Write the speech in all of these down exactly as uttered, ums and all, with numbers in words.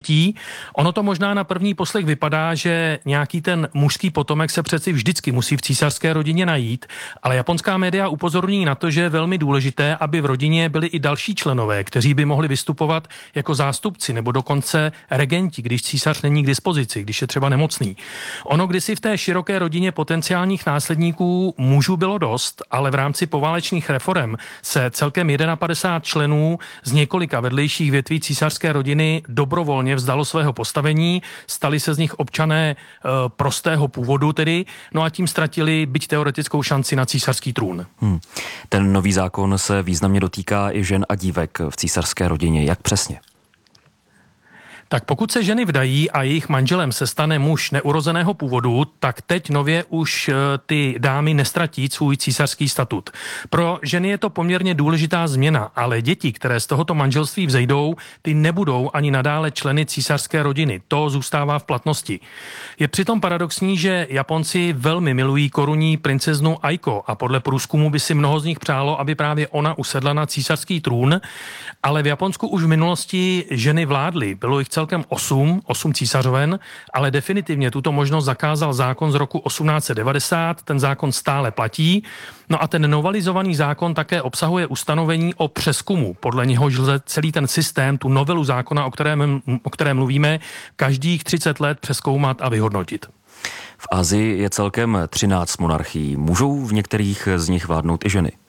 použití. Ono to možná na první poslech vypadá, že nějaký ten mužský potomek se přeci vždycky musí v císařské rodině najít, ale japonská média upozorňují na to, že je velmi důležité, aby v rodině byli i další členové, kteří by mohli vystupovat jako zástupci nebo dokonce regenti, když císař není k dispozici, když je třeba nemocný. Ono kdysi v té široké rodině potenciálních následníků mužů bylo dost, ale v rámci poválečných reforem se celkem padesát jedna členů z několika vedlejších větví císařské rodiny dobrovolně vzdalo svého postavení, stali se z nich občané e, prostého původu tedy, no a tím ztratili byť teoretickou šanci na císařský trůn. Hmm. Ten nový zákon se významně dotýká i žen a dívek v císařské rodině. Jak přesně? Tak pokud se ženy vdají a jejich manželem se stane muž neurozeného původu, tak teď nově už ty dámy nestratí svůj císařský statut. Pro ženy je to poměrně důležitá změna, ale děti, které z tohoto manželství vzejdou, ty nebudou ani nadále členy císařské rodiny. To zůstává v platnosti. Je přitom paradoxní, že Japonci velmi milují korunní princeznu Aiko a podle průzkumu by si mnoho z nich přálo, aby právě ona usedla na císařský trůn, ale v Japonsku už v minulosti ženy vládly. Bylo jich celkem osm, osm císařoven, ale definitivně tuto možnost zakázal zákon z roku osmnáct set devadesát, ten zákon stále platí. No a ten novalizovaný zákon také obsahuje ustanovení o přezkumu, podle něhož lze celý ten systém, tu novelu zákona, o kterém, o kterém mluvíme, každých třicet let přezkoumat a vyhodnotit. V Asii je celkem třináct monarchií. Můžou v některých z nich vládnout i ženy?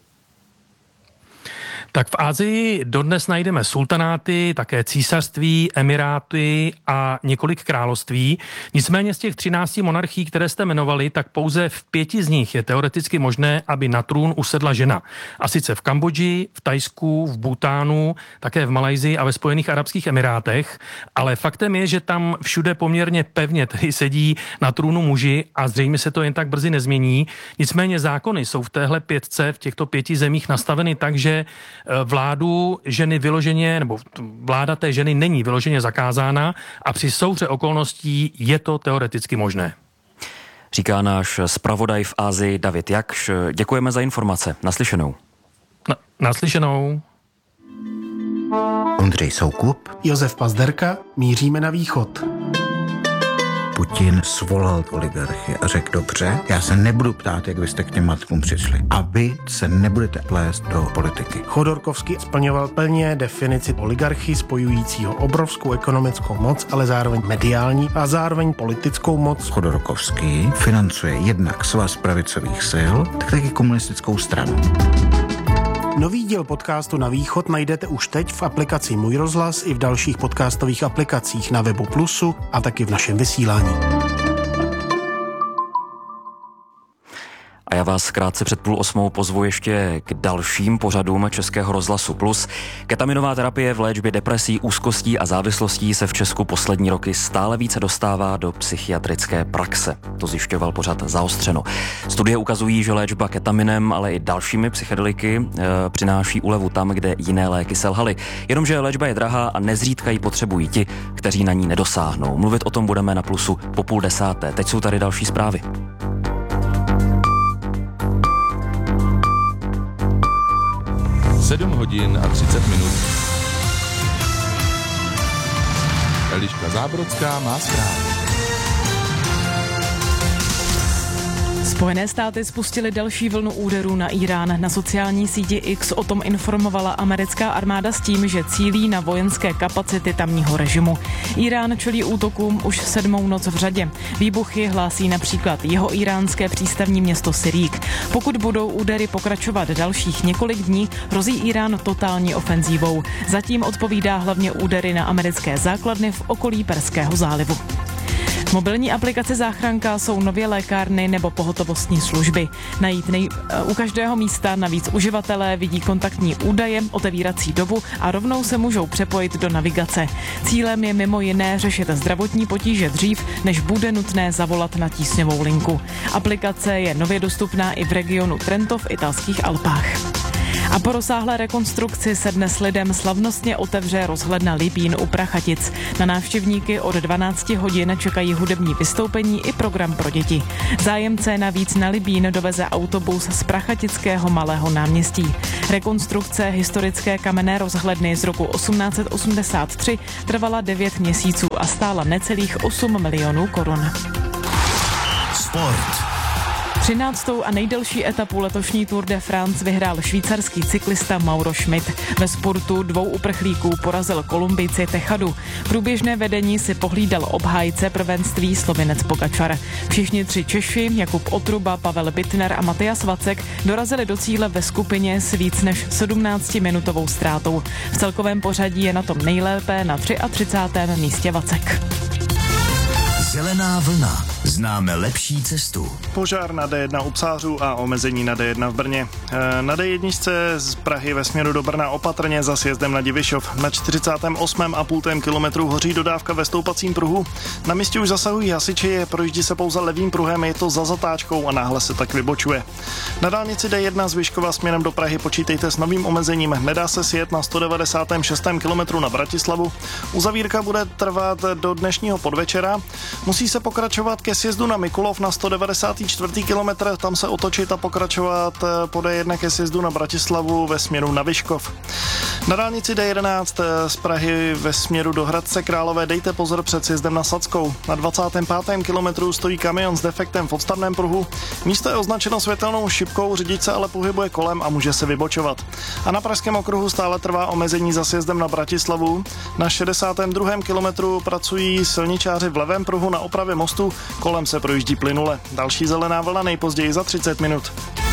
Tak v Asii dodnes najdeme sultanáty, také císařství, emiráty a několik království. Nicméně z těch třinácti monarchií, které jste jmenovali, tak pouze v pěti z nich je teoreticky možné, aby na trůn usedla žena. A sice v Kambodži, v Thajsku, v Bhutánu, také v Malajsii a ve Spojených arabských emirátech. Ale faktem je, že tam všude poměrně pevně tedy sedí na trůnu muži a zřejmě se to jen tak brzy nezmění. Nicméně zákony jsou v téhle pětce, v těchto pěti zemích nastaveny tak, že vládu ženy vyloženě, nebo vláda té ženy není vyloženě zakázána a při souhře okolností je to teoreticky možné. Říká náš zpravodaj v Asii David Jakš. Děkujeme za informace. Naslyšenou. Na, naslyšenou. Ondřej Soukup, Josef Pazderka, míříme na východ. Putin svolal oligarchy a řekl, dobře, já se nebudu ptát, jak vy jste k těm matkům přišli. A vy se nebudete plést do politiky. Chodorkovský splňoval plně definici oligarchy spojujícího obrovskou ekonomickou moc, ale zároveň mediální a zároveň politickou moc. Chodorkovský financuje jednak svaz pravicových sil, tak taky komunistickou stranu. Nový díl podcastu Na východ najdete už teď v aplikaci Můj rozhlas i v dalších podcastových aplikacích na webu Plusu a taky v našem vysílání. A já vás krátce před půl osmou pozvu ještě k dalším pořadům Českého rozhlasu Plus. Ketaminová terapie v léčbě depresí, úzkostí a závislostí se v Česku poslední roky stále více dostává do psychiatrické praxe. To zjišťoval pořad Zaostřeno. Studie ukazují, že léčba ketaminem, ale i dalšími psychedeliky e, přináší úlevu tam, kde jiné léky selhaly. Jenomže léčba je drahá a nezřídka ji potřebují ti, kteří na ní nedosáhnou. Mluvit o tom budeme na Plusu po půl desáté. Teď jsou tady další zprávy. sedm hodin a třicet minut. Eliška Zábrodská má zprávy. Spojené státy spustily další vlnu úderů na Irán. Na sociální síti X o tom informovala americká armáda s tím, že cílí na vojenské kapacity tamního režimu. Irán čelí útokům už sedmou noc v řadě. Výbuchy hlásí například jeho iránské přístavní město Sirík. Pokud budou údery pokračovat dalších několik dní, hrozí Irán totální ofenzívou. Zatím odpovídá hlavně údery na americké základny v okolí Perského zálivu. Mobilní aplikace Záchranka jsou nově lékárny nebo pohotovostní služby. Najít nej, u každého místa navíc uživatelé vidí kontaktní údaje, otevírací dobu a rovnou se můžou přepojit do navigace. Cílem je mimo jiné řešit zdravotní potíže dřív, než bude nutné zavolat na tísňovou linku. Aplikace je nově dostupná i v regionu Trento v italských Alpách. A po rozsáhlé rekonstrukci se dnes lidem slavnostně otevře rozhledna Libín u Prachatic. Na návštěvníky od dvanácti hodin čekají hudební vystoupení i program pro děti. Zájemce navíc na Libín doveze autobus z Prachatického Malého náměstí. Rekonstrukce historické kamenné rozhledny z roku osmnáct osmdesát tři trvala devět měsíců a stála necelých osm milionů korun. Sport. třináctou a nejdelší etapu letošní Tour de France vyhrál švýcarský cyklista Mauro Schmidt. Ve spurtu dvou uprchlíků porazil Kolumbijci Techadu. Průběžné vedení si pohlídal obhájce prvenství Slovinec Pogačar. Všichni tři Češi, Jakub Otruba, Pavel Bittner a Matyas Vacek, dorazili do cíle ve skupině s víc než sedmnáctiminutovou ztrátou. V celkovém pořadí je na tom nejlépe na třicátém třetím místě Vacek. Zelená vlna. Známe lepší cestu. Požár na D jedna u Psářů a omezení na D jedna v Brně. Na D jedna z Prahy ve směru do Brna opatrně za sjezdem na Divišov. Na čtyřicátém osmém a půl kilometru hoří dodávka ve stoupacím pruhu. Na místě už zasahují hasiči, projíždí se pouze levým pruhem, je to za zatáčkou a náhle se tak vybočuje. Na dálnici D jedna z Vyškova směrem do Prahy počítejte s novým omezením. Nedá se sjet na sto devadesátém šestém kilometru na Bratislavu. Uzavírka bude trvat do dnešního podvečera. Musí se pokračovat ke sjezdu na Mikulov na sto devadesátý čtvrtý kilometr, tam se otočit a pokračovat po D jedna ke sjezdu na Bratislavu ve směru na Vyškov. Na dálnici D jedenáct z Prahy ve směru do Hradce Králové dejte pozor před sjezdem na Sackou. Na dvacátém pátém kilometru stojí kamion s defektem v odstavném pruhu. Místo je označeno světelnou šipkou, řidič se ale pohybuje kolem a může se vybočovat. A na pražském okruhu stále trvá omezení za sjezdem na Bratislavu. Na šedesátém druhém kilometru pracují silničáři v levém pruhu na opravě mostu, kolem se projíždí plynule. Další zelená vlna nejpozději za třicet minut.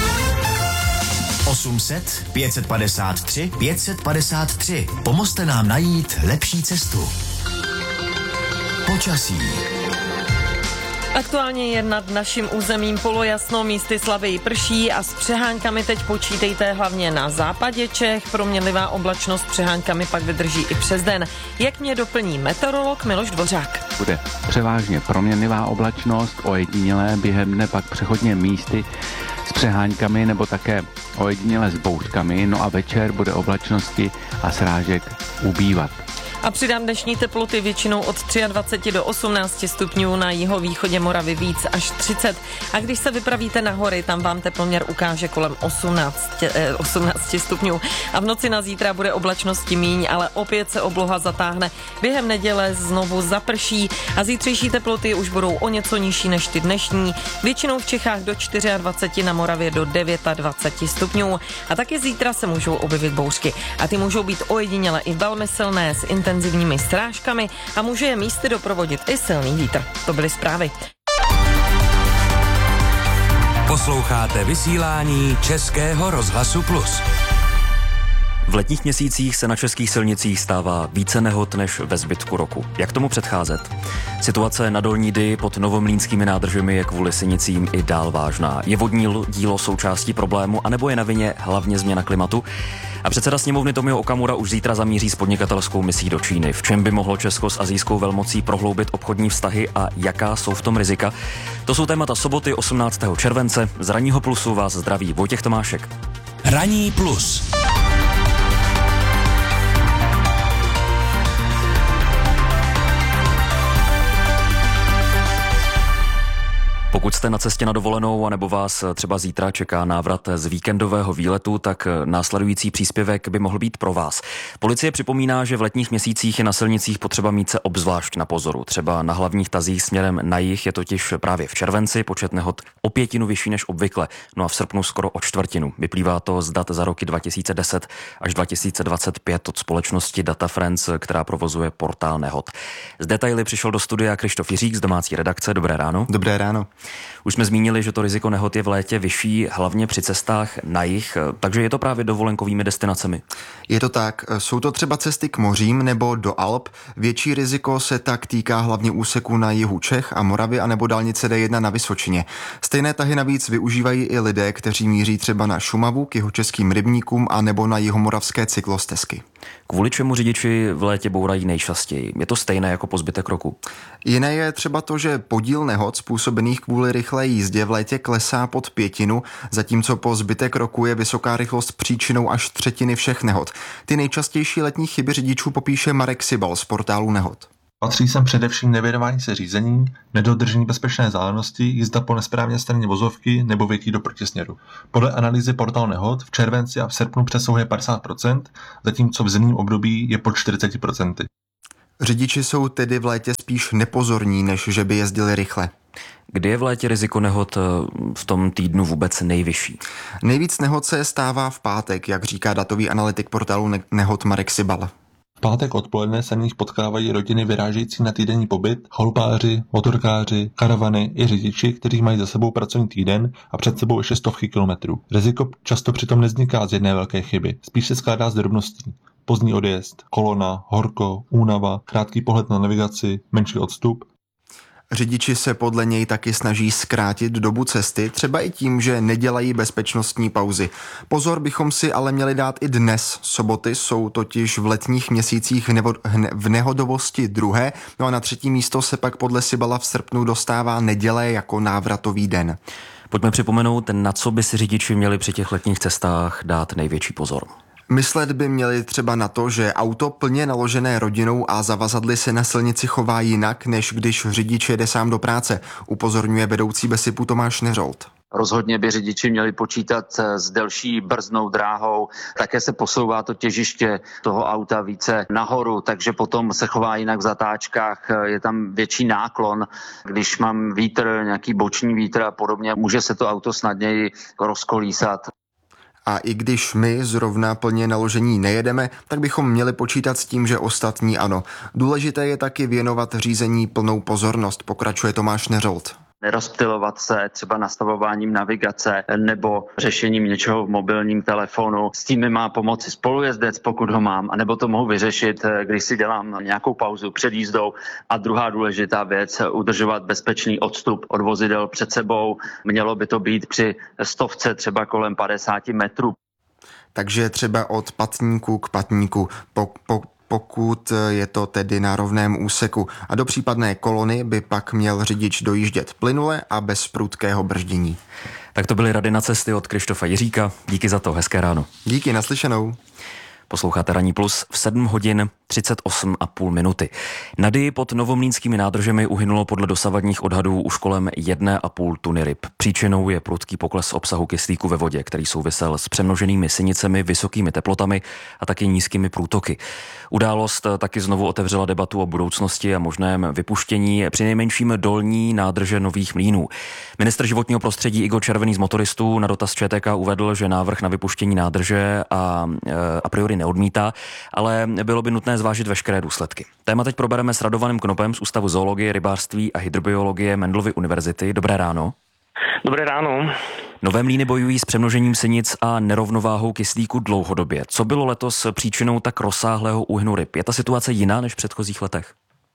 osm set, pět set padesát tři, pět set padesát tři. Pomozte nám najít lepší cestu. Počasí. Aktuálně je nad naším územím polojasno, místy slaběji prší a s přeháňkami teď počítejte hlavně na západě Čech. Proměnlivá oblačnost s přeháňkami pak vydrží i přes den. Jak mě doplní meteorolog Miloš Dvořák. Bude převážně proměnlivá oblačnost, ojedinělé během dne pak přechodně místy s přeháňkami nebo také ojedinělé s bouřkami, no a večer bude oblačnosti a srážek ubývat. A přidám dnešní teploty většinou od dvacet tři do osmnácti stupňů, na jihovýchodě Moravy víc až třicet. A když se vypravíte na hory, tam vám teploměr ukáže kolem osmnácti stupňů. A v noci na zítra bude oblačnosti míň, ale opět se obloha zatáhne. Během neděle znovu zaprší a zítřejší teploty už budou o něco nižší než ty dnešní. Většinou v Čechách do dvacet čtyři, na Moravě do dvacet devět stupňů. A taky zítra se můžou objevit bouřky. A ty můžou být ojediněle i velmi silné s intenzivními srážkami a může je místy doprovodit i silný vítr. To byly zprávy. Posloucháte vysílání Českého rozhlasu Plus. V letních měsících se na českých silnicích stává více nehod než ve zbytku roku. Jak tomu předcházet? Situace na Dolní Dyji pod novomlýnskými nádržemi je kvůli sinicím i dál vážná. Je vodní dílo součástí problému, anebo je na vině hlavně změna klimatu? A předseda sněmovny Tomio Okamura už zítra zamíří s podnikatelskou misí do Číny. V čem by mohlo Česko s asijskou velmocí prohloubit obchodní vztahy a jaká jsou v tom rizika? To jsou témata soboty osmnáctého července. Z Ranního Plusu vás zdraví Vojtěch Tomášek. Ranní Plus. Pokud jste na cestě na dovolenou, anebo vás třeba zítra čeká návrat z víkendového výletu, tak následující příspěvek by mohl být pro vás. Policie připomíná, že v letních měsících je na silnicích potřeba mít se obzvlášť na pozoru. Třeba na hlavních tazích směrem na jih je totiž právě v červenci počet nehod o pětinu vyšší než obvykle, no a v srpnu skoro o čtvrtinu. Vyplývá to z dat za roky dva tisíce deset až dva tisíce dvacet pět od společnosti Data Friends, která provozuje portál nehod. Z detaily přišel do studia Krištof Jiřík z domácí redakce. Dobré ráno. Dobré ráno. Už jsme zmínili, že to riziko nehod je v létě vyšší, hlavně při cestách na jih, takže je to právě dovolenkovými destinacemi. Je to tak, jsou to třeba cesty k mořím nebo do Alp. Větší riziko se tak týká hlavně úseků na jihu Čech a Moravy anebo dálnice D jedna na Vysočině. Stejné tahy navíc využívají i lidé, kteří míří třeba na Šumavu k jihočeským rybníkům a nebo na jihomoravské cyklostezky. Kvůli čemu řidiči v létě bourají nejčastěji? Je to stejné jako po zbytek roku? Jiné je třeba to, že podíl nehod způsobených kvůli kvůli rychlé jízdě v létě klesá pod pětinu, zatímco po zbytek roku je vysoká rychlost příčinou až třetiny všech nehod. Ty nejčastější letní chyby řidičů popíše Marek Sibal z portálu Nehod. Patří sem především nevěnování se řízení, nedodržení bezpečné vzdálenosti, jízda po nesprávné straně vozovky nebo větí do protisměru. Podle analýzy portálu Nehod v červenci a v srpnu přesahuje padesát procent, zatímco v zimním období je pod čtyřicet procent. Řidiči jsou tedy v létě spíš nepozorní, než že by jezdili rychle. Kdy je v létě riziko nehod v tom týdnu vůbec nejvyšší? Nejvíc nehod se stává v pátek, jak říká datový analytik portálu Nehod Marek Sibal. V pátek odpoledne se v nich potkávají rodiny vyrážející na týdenní pobyt, chalupáři, motorkáři, karavany i řidiči, kteří mají za sebou pracovní týden a před sebou ještě stovky kilometrů. Riziko často přitom nevzniká z jedné velké chyby, spíš se skládá z drobností. Pozdní odjezd, kolona, horko, únava, krátký pohled na navigaci, menší odstup. Řidiči se podle něj taky snaží zkrátit dobu cesty, třeba i tím, že nedělají bezpečnostní pauzy. Pozor bychom si ale měli dát i dnes. Soboty jsou totiž v letních měsících v, nevo, v nehodovosti druhé, no a na třetí místo se pak podle Sibala v srpnu dostává neděle jako návratový den. Pojďme připomenout, na co by si řidiči měli při těch letních cestách dát největší pozor. Myslet by měli třeba na to, že auto plně naložené rodinou a zavazadly se na silnici chová jinak, než když řidič jede sám do práce, upozorňuje vedoucí Besipu Tomáš Neřolt. Rozhodně by řidiči měli počítat s delší brzdnou dráhou, také se posouvá to těžiště toho auta více nahoru, takže potom se chová jinak v zatáčkách, je tam větší náklon, když mám vítr, nějaký boční vítr a podobně, může se to auto snadněji rozkolísat. A i když my zrovna plně naložení nejedeme, tak bychom měli počítat s tím, že ostatní ano. Důležité je taky věnovat řízení plnou pozornost, pokračuje Tomáš Neřolt. Nerozptylovat se třeba nastavováním navigace nebo řešením něčeho v mobilním telefonu. S tím mi má pomoci spolujezdec, pokud ho mám, anebo to mohu vyřešit, když si dělám nějakou pauzu před jízdou. A druhá důležitá věc, udržovat bezpečný odstup od vozidel před sebou. Mělo by to být při stovce třeba kolem padesát metrů. Takže třeba od patníku k patníku. Po, po, pokud je to tedy na rovném úseku. A do případné kolony by pak měl řidič dojíždět plynule a bez prudkého brždění. Tak to byly rady na cesty od Krištofa Jiříka. Díky za to, hezké ráno. Díky, naslyšenou. Posloucháte Ranní plus v sedm hodin třicet osm a půl minuty. Na Dyji pod novomlýnskými nádržemi uhynulo podle dosavadních odhadů už kolem jedné a půl tuny ryb. Příčinou je prudký pokles obsahu kyslíku ve vodě, který souvisel s přemnoženými sinicemi, vysokými teplotami a taky nízkými průtoky. Událost taky znovu otevřela debatu o budoucnosti a možném vypuštění přinejmenším dolní nádrže Nových Mlýnů. Ministr životního prostředí Igor Červený z Motoristů na dotaz ČTK uvedl, že návrh na vypuštění nádrže a, a priori neodmítá, ale bylo by nutné zvážit veškeré důsledky. Téma teď probereme s Radovanem Knopem z Ústavu zoologie, rybářství a hydrobiologie Mendelovy univerzity. Dobré ráno. Dobré ráno. Nové mlýny bojují s přemnožením sinic a nerovnováhou kyslíku dlouhodobě. Co bylo letos příčinou tak rozsáhlého úhynu ryb? Je ta situace jiná než v předchozích letech?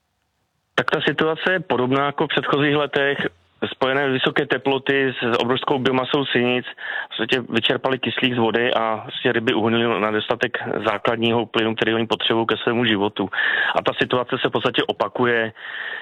Tak ta situace je podobná jako v předchozích letech. Spojené vysoké teploty s obrovskou biomasou sinic vlastně vyčerpaly kyslík z vody a vlastně ryby uhynuly na dostatek základního plynu, který oni potřebují ke svému životu. A ta situace se v podstatě opakuje.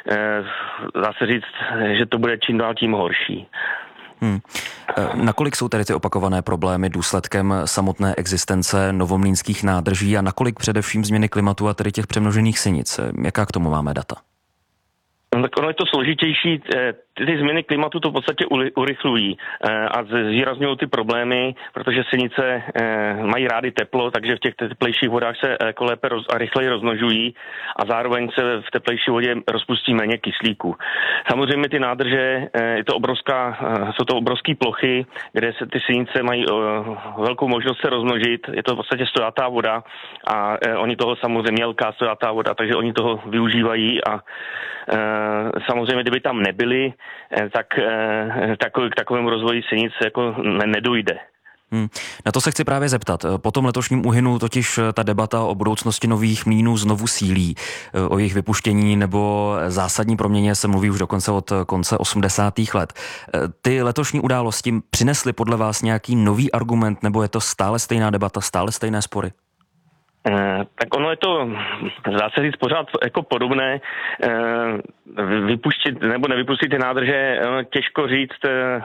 Dá se říct, že to bude čím dál tím horší. Hmm. Nakolik jsou tedy ty opakované problémy důsledkem samotné existence novomlýnských nádrží a nakolik především změny klimatu a tedy těch přemnožených sinic? Jaká k tomu máme data? No, tak ono je to složitější. Ty změny klimatu to v podstatě urychlují a zvýrazňují ty problémy, protože sinice mají rády teplo, takže v těch teplejších vodách se jako lépe roz, a rychleji rozmnožují a zároveň se v teplejší vodě rozpustí méně kyslíku. Samozřejmě ty nádrže, je to obrovská, jsou to obrovské plochy, kde se ty sinice mají velkou možnost se rozmnožit. Je to v podstatě stojatá voda a oni toho samozřejmě mělká stojatá voda, takže oni toho využívají a samozřejmě, kdyby tam nebyli, tak, tak k takovému rozvoji sinic jako nedojde. Hmm. Na to se chci právě zeptat. Po tom letošním úhynu totiž ta debata o budoucnosti nových mlýnů znovu sílí. O jejich vypuštění nebo zásadní proměně se mluví už dokonce od konce osmdesátých let. Ty letošní události přinesly podle vás nějaký nový argument, nebo je to stále stejná debata, stále stejné spory? Tak ono je to, dá se říct, pořád jako podobné. vypustit nebo nevypustit ty nádrže, těžko říct,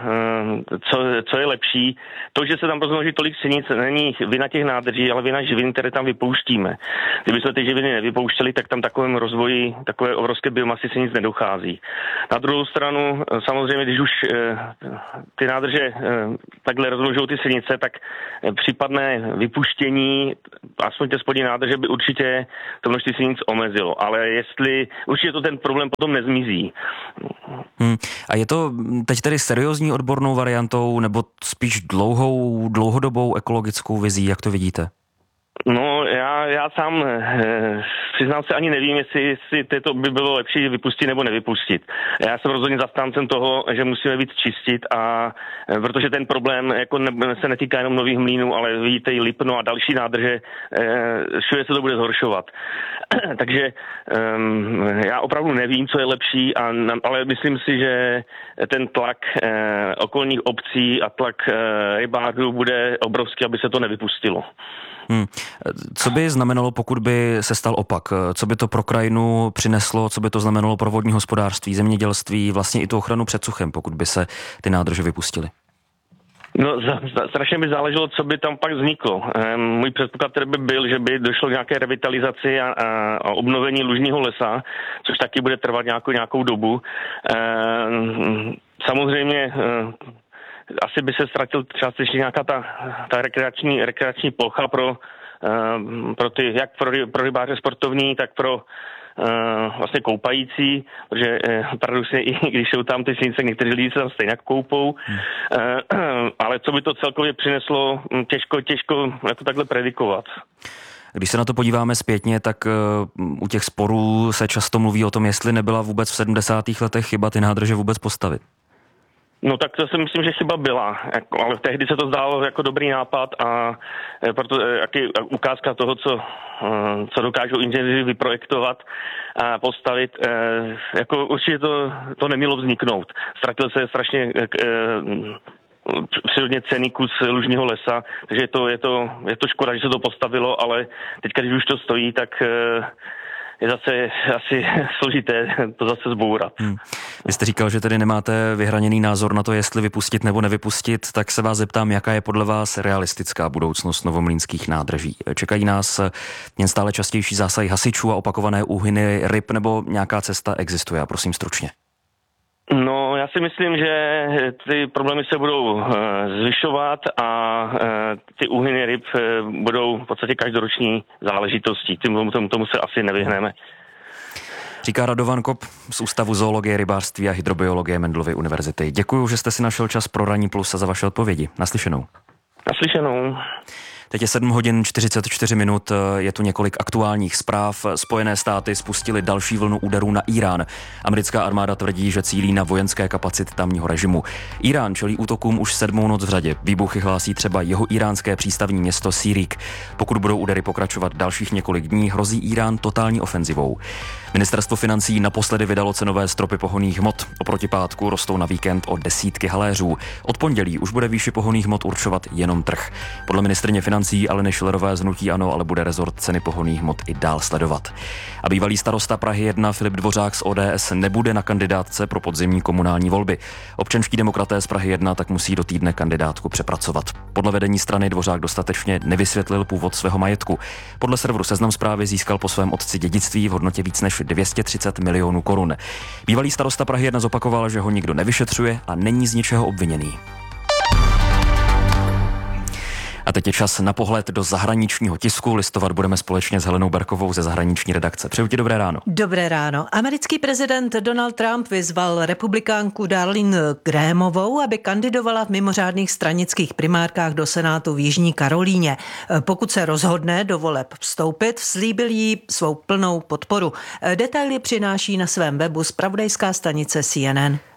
co, co je lepší. To, že se tam rozmnoží tolik sinic, není vina těch nádrží, ale vina živin, které tam vypouštíme. Kdyby jsme ty živiny nevypouštěli, tak tam takovém rozvoji, takové obrovské biomasy sinic nedochází. Na druhou stranu, samozřejmě, když už ty nádrže takhle rozmnožou ty sinice, tak případné vypuštění, aspoň té spodní nádrže, by určitě to množství sinic omezilo. Ale jestli, určitě to ten problém potom nezmizí. Hmm. A je to teď tedy seriózní odbornou variantou nebo spíš dlouhou, dlouhodobou ekologickou vizí, jak to vidíte? No, já, já sám eh, přiznám se, ani nevím, jestli, jestli to by bylo lepší vypustit nebo nevypustit. Já jsem rozhodně zastáncem toho, že musíme víc čistit, a eh, protože ten problém jako ne, se netýká jenom Nových Mlýnů, ale vidíte i Lipno a další nádrže, eh, všude se to bude zhoršovat. Takže eh, já opravdu nevím, co je lepší, a, ale myslím si, že ten tlak eh, okolních obcí a tlak eh, rybářů bude obrovský, aby se to nevypustilo. Hmm. Co by znamenalo, pokud by se stal opak? Co by to pro krajinu přineslo? Co by to znamenalo pro vodní hospodářství, zemědělství, vlastně i tu ochranu před suchem, pokud by se ty nádrže vypustily? No, za, za, strašně by záleželo, co by tam pak vzniklo. E, můj předpoklad tedy by byl, že by došlo k nějaké revitalizaci a, a, a obnovení lužního lesa, což taky bude trvat nějakou, nějakou dobu. E, samozřejmě e, asi by se ztratil částečně nějaká ta, ta rekreační, rekreační plocha pro, uh, pro ty, jak pro, pro rybáře sportovní, tak pro uh, vlastně koupající, protože uh, paradoxně i když jsou tam ty sinice, někteří lidi se tam stejně koupou, hmm. uh, ale co by to celkově přineslo, těžko, těžko jako takhle predikovat. Když se na to podíváme zpětně, tak uh, u těch sporů se často mluví o tom, jestli nebyla vůbec v sedmdesátých letech chyba ty nádrže vůbec postavit. No tak to si myslím, že chyba byla, jako, ale tehdy se to zdálo jako dobrý nápad, a proto jaký ukázka toho, co, co dokážou inženýři vyprojektovat a postavit, jako určitě to, to nemělo vzniknout. Ztratil se strašně přírodně cenný kus lužního lesa, takže je to, je, to, je to škoda, že se to postavilo, ale teďka, když už to stojí, tak je zase asi složité to zase zbourat. Hmm. Vy jste říkal, že tedy nemáte vyhraněný názor na to, jestli vypustit nebo nevypustit, tak se vás zeptám, jaká je podle vás realistická budoucnost novomlýnských nádrží. Čekají nás jen stále častější zásahy hasičů a opakované úhyny ryb, nebo nějaká cesta existuje? A prosím stručně. No, já si myslím, že ty problémy se budou zvyšovat a ty úhyny ryb budou v podstatě každoroční záležitostí. Tomu, tomu, tomu se asi nevyhneme. Říká Radovan Kop z Ústavu zoologie, rybářství a hydrobiologie Mendelovy univerzity. Děkuji, že jste si našel čas pro Ranní plus a za vaše odpovědi. Naslyšenou. Naslyšenou. Teď je sedm hodin čtyřicet čtyři minut, je tu několik aktuálních zpráv. Spojené státy spustily další vlnu úderů na Irán. Americká armáda tvrdí, že cílí na vojenské kapacity tamního režimu. Irán čelí útokům už sedmou noc v řadě. Výbuchy hlásí třeba jeho iránské přístavní město Sirik. Pokud budou údery pokračovat dalších několik dní, hrozí Irán totální ofenzivou. Ministerstvo financí naposledy vydalo cenové stropy pohonných hmot. Oproti pátku rostou na víkend o desítky haléřů. Od pondělí už bude výši pohonných hmot určovat jenom trh. Podle ministryně financí Aleny Schillerové z hnutí ANO ale bude rezort ceny pohonných hmot i dál sledovat. A bývalý starosta Prahy jedna Filip Dvořák z O D S nebude na kandidátce pro podzimní komunální volby. Občanští demokraté z Prahy jedna tak musí do týdne kandidátku přepracovat. Podle vedení strany Dvořák dostatečně nevysvětlil původ svého majetku. Podle serveru Seznam Zprávy získal po svém otci dědictví v hodnotě víc než dvě stě třicet milionů korun. Bývalý starosta Prahy jedna zopakoval, že ho nikdo nevyšetřuje a není z ničeho obviněný. A teď je čas na pohled do zahraničního tisku. Listovat budeme společně s Helenou Berkovou ze zahraniční redakce. Přeju ti dobré ráno. Dobré ráno. Americký prezident Donald Trump vyzval republikánku Darlene Grahamovou, aby kandidovala v mimořádných stranických primárkách do Senátu v Jižní Karolíně. Pokud se rozhodne do voleb vstoupit, slíbil jí svou plnou podporu. Detaily přináší na svém webu zpravodajská stanice C N N.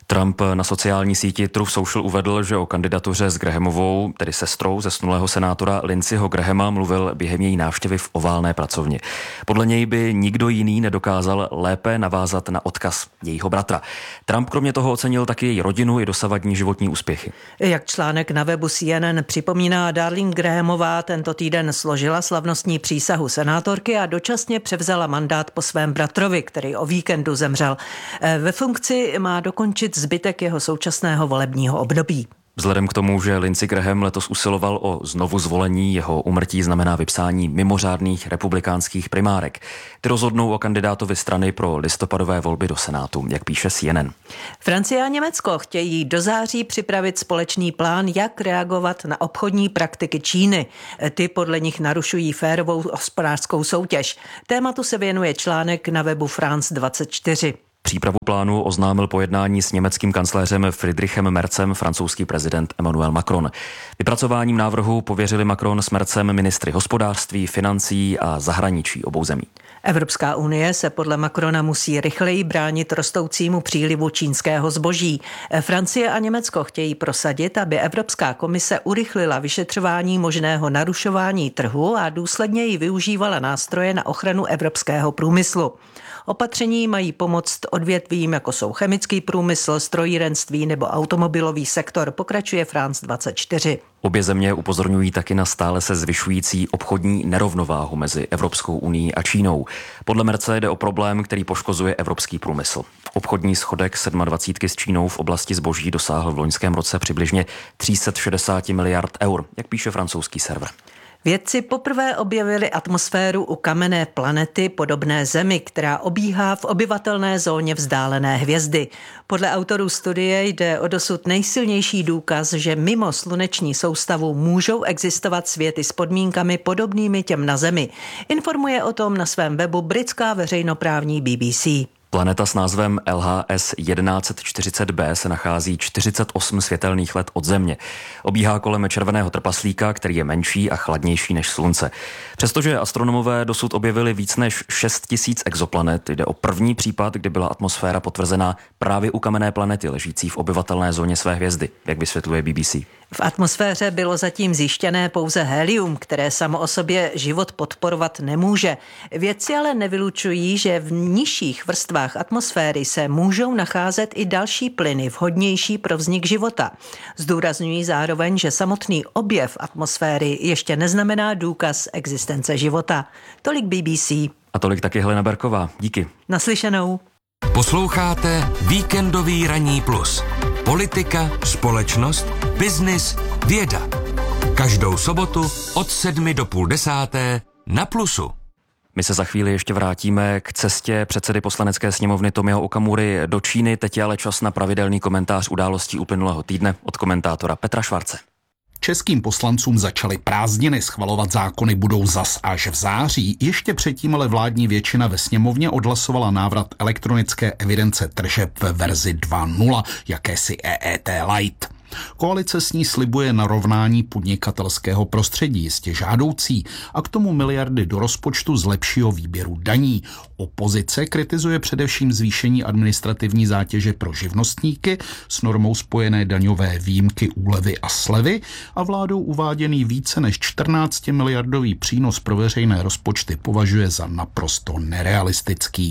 Trump na sociální síti Truth Social uvedl, že o kandidatuře s Grahamovou, tedy sestrou zesnulého senátora Lindseyho Grahama, mluvil během její návštěvy v oválné pracovně. Podle něj by nikdo jiný nedokázal lépe navázat na odkaz jejího bratra. Trump kromě toho ocenil taky její rodinu i dosavadní životní úspěchy. Jak článek na webu C N N připomíná, Darlene Grahamová tento týden složila slavnostní přísahu senátorky a dočasně převzala mandát po svém bratrovi, který o víkendu zemřel. Ve funkci má dokončit zbytek jeho současného volebního období. Vzhledem k tomu, že Lindsey Graham letos usiloval o znovu zvolení, jeho úmrtí znamená vypsání mimořádných republikánských primárek. Ty rozhodnou o kandidátovi strany pro listopadové volby do Senátu, jak píše C N N. Francie a Německo chtějí do září připravit společný plán, jak reagovat na obchodní praktiky Číny. Ty podle nich narušují férovou hospodářskou soutěž. Tématu se věnuje článek na webu France dvacet čtyři. Přípravu plánu oznámil po jednání s německým kancléřem Friedrichem Merzem francouzský prezident Emmanuel Macron. Vypracováním návrhu pověřili Macron s Merzem ministry hospodářství, financí a zahraničí obou zemí. Evropská unie se podle Macrona musí rychleji bránit rostoucímu přílivu čínského zboží. Francie a Německo chtějí prosadit, aby Evropská komise urychlila vyšetřování možného narušování trhu a důsledně ji využívala nástroje na ochranu evropského průmyslu. Opatření mají pomoct odvětvím, jako jsou chemický průmysl, strojírenství nebo automobilový sektor, pokračuje France dvacet čtyři. Obě země upozorňují taky na stále se zvyšující obchodní nerovnováhu mezi Evropskou unií a Čínou. Podle Merce jde o problém, který poškozuje evropský průmysl. Obchodní schodek dvacet sedm s Čínou v oblasti zboží dosáhl v loňském roce přibližně tři sta šedesát miliard eur, jak píše francouzský server. Vědci poprvé objevili atmosféru u kamenné planety podobné Zemi, která obíhá v obyvatelné zóně vzdálené hvězdy. Podle autorů studie jde o dosud nejsilnější důkaz, že mimo sluneční soustavu můžou existovat světy s podmínkami podobnými těm na Zemi. Informuje o tom na svém webu britská veřejnoprávní B B C. Planeta s názvem L H S jedenáct čtyřicet b se nachází čtyřicet osm světelných let od Země. Obíhá kolem červeného trpaslíka, který je menší a chladnější než Slunce. Přestože astronomové dosud objevili víc než šest tisíc exoplanet, jde o první případ, kdy byla atmosféra potvrzená právě u kamenné planety ležící v obyvatelné zóně své hvězdy, jak vysvětluje B B C. V atmosféře bylo zatím zjištěné pouze helium, které samo o sobě život podporovat nemůže. Vědci ale nevylučují, že v nižších vrstvách atmosféry se můžou nacházet i další plyny vhodnější pro vznik života. Zdůrazňují zároveň, že samotný objev atmosféry ještě neznamená důkaz existence života. Tolik B B C. A tolik taky Helena Berková. Díky. Naslyšenou. Posloucháte Víkendový ranní plus. Politika, společnost, biznis, věda. Každou sobotu od sedmi do půl desáté na Plusu. My se za chvíli ještě vrátíme k cestě předsedy Poslanecké sněmovny Tomia Okamury do Číny. Teď je ale čas na pravidelný komentář událostí uplynulého týdne od komentátora Petra Švarce. Českým poslancům začaly prázdniny, schvalovat zákony budou zas až v září. Ještě předtím ale vládní většina ve sněmovně odhlasovala návrat elektronické evidence tržeb ve verzi dva tečka nula, jakési E E T Light. Koalice s ní slibuje narovnání podnikatelského prostředí, jistě žádoucí, a k tomu miliardy do rozpočtu z lepšího výběru daní. Opozice kritizuje především zvýšení administrativní zátěže pro živnostníky s normou spojené daňové výjimky, úlevy a slevy a vládou uváděný více než čtrnáct miliardový přínos pro veřejné rozpočty považuje za naprosto nerealistický.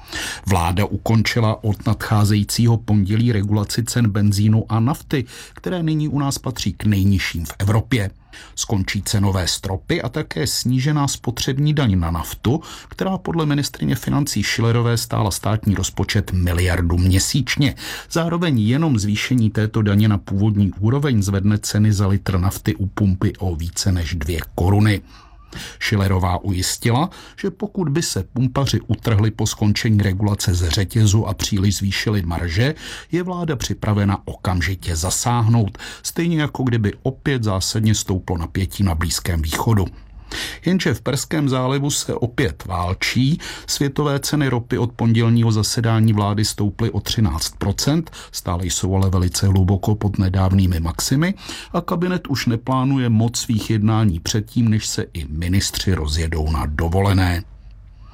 Vláda ukončila od nadcházejícího pondělí regulaci cen benzínu a nafty, které nyní u nás patří k nejnižším v Evropě. Skončí cenové stropy a také snížená spotřební daň na naftu, která podle ministryně financí Schillerové stála státní rozpočet miliardu měsíčně. Zároveň jenom zvýšení této daně na původní úroveň zvedne ceny za litr nafty u pumpy o více než dvě koruny. Schillerová ujistila, že pokud by se pumpaři utrhli po skončení regulace ze řetězu a příliš zvýšili marže, je vláda připravena okamžitě zasáhnout, stejně jako kdyby opět zásadně stouplo napětí na Blízkém východu. Jenže v Perském zálivu se opět válčí, světové ceny ropy od pondělního zasedání vlády stouply o třináct procent, stále jsou ale velice hluboko pod nedávnými maximy a kabinet už neplánuje moc svých jednání předtím, než se i ministři rozjedou na dovolené.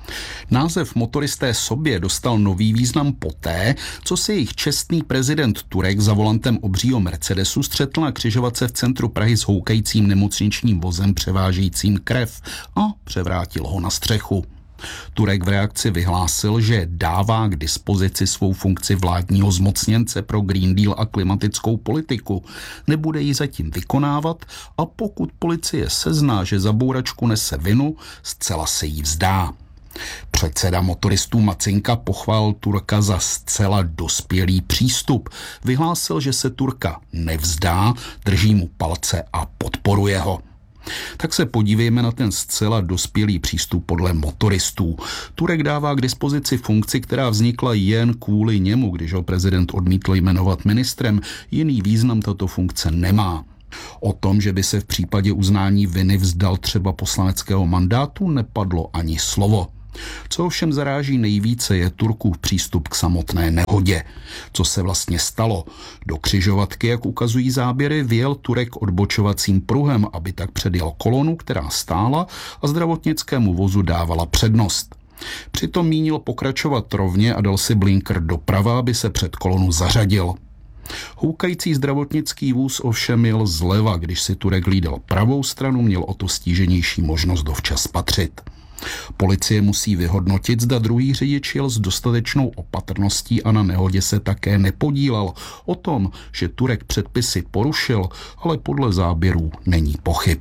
Název motoristé sobě dostal nový význam poté, co se jejich čestný prezident Turek za volantem obřího Mercedesu střetl na křižovatce v centru Prahy s houkajícím nemocničním vozem převážejícím krev a převrátil ho na střechu. Turek v reakci vyhlásil, že dává k dispozici svou funkci vládního zmocněnce pro Green Deal a klimatickou politiku. Nebude ji zatím vykonávat a pokud policie sezná, že za bouračku nese vinu, zcela se jí vzdá. Předseda motoristů Macinka pochválil Turka za zcela dospělý přístup. Vyhlásil, že se Turka nevzdá, drží mu palce a podporuje ho. Tak se podívejme na ten zcela dospělý přístup podle motoristů. Turek dává k dispozici funkci, která vznikla jen kvůli němu, když ho prezident odmítl jmenovat ministrem. Jiný význam tato funkce nemá. O tom, že by se v případě uznání viny vzdal třeba poslaneckého mandátu, nepadlo ani slovo. Co ovšem zaráží nejvíce, je Turkův přístup k samotné nehodě. Co se vlastně stalo? Do křižovatky, jak ukazují záběry, vyjel Turek odbočovacím pruhem, aby tak předjel kolonu, která stála a zdravotnickému vozu dávala přednost. Přitom mínil pokračovat rovně a dal si blinker doprava, aby se před kolonu zařadil. Houkající zdravotnický vůz ovšem jel zleva, když si Turek hlídal pravou stranu, měl o to stíženější možnost dovčas spatřit. Policie musí vyhodnotit, zda druhý řidič jel s dostatečnou opatrností a na nehodě se také nepodílel. O tom, že Turek předpisy porušil, ale podle záběrů není pochyb.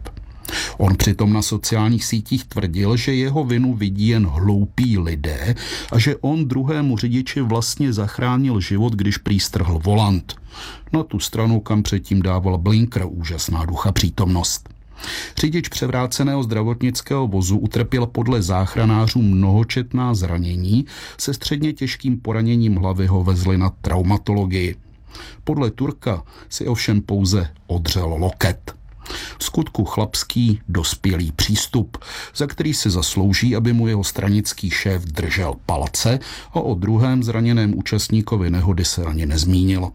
On přitom na sociálních sítích tvrdil, že jeho vinu vidí jen hloupí lidé a že on druhému řidiči vlastně zachránil život, když prý strhl volant. Na tu stranu, kam předtím dával blinker, úžasná ducha přítomnost. Řidič převráceného zdravotnického vozu utrpěl podle záchranářů mnohočetná zranění, se středně těžkým poraněním hlavy ho vezli na traumatologii. Podle Turka si ovšem pouze odřel loket. V skutku chlapský, dospělý přístup, za který si zaslouží, aby mu jeho stranický šéf držel palce a o druhém zraněném účastníkovi nehody se ani nezmínil.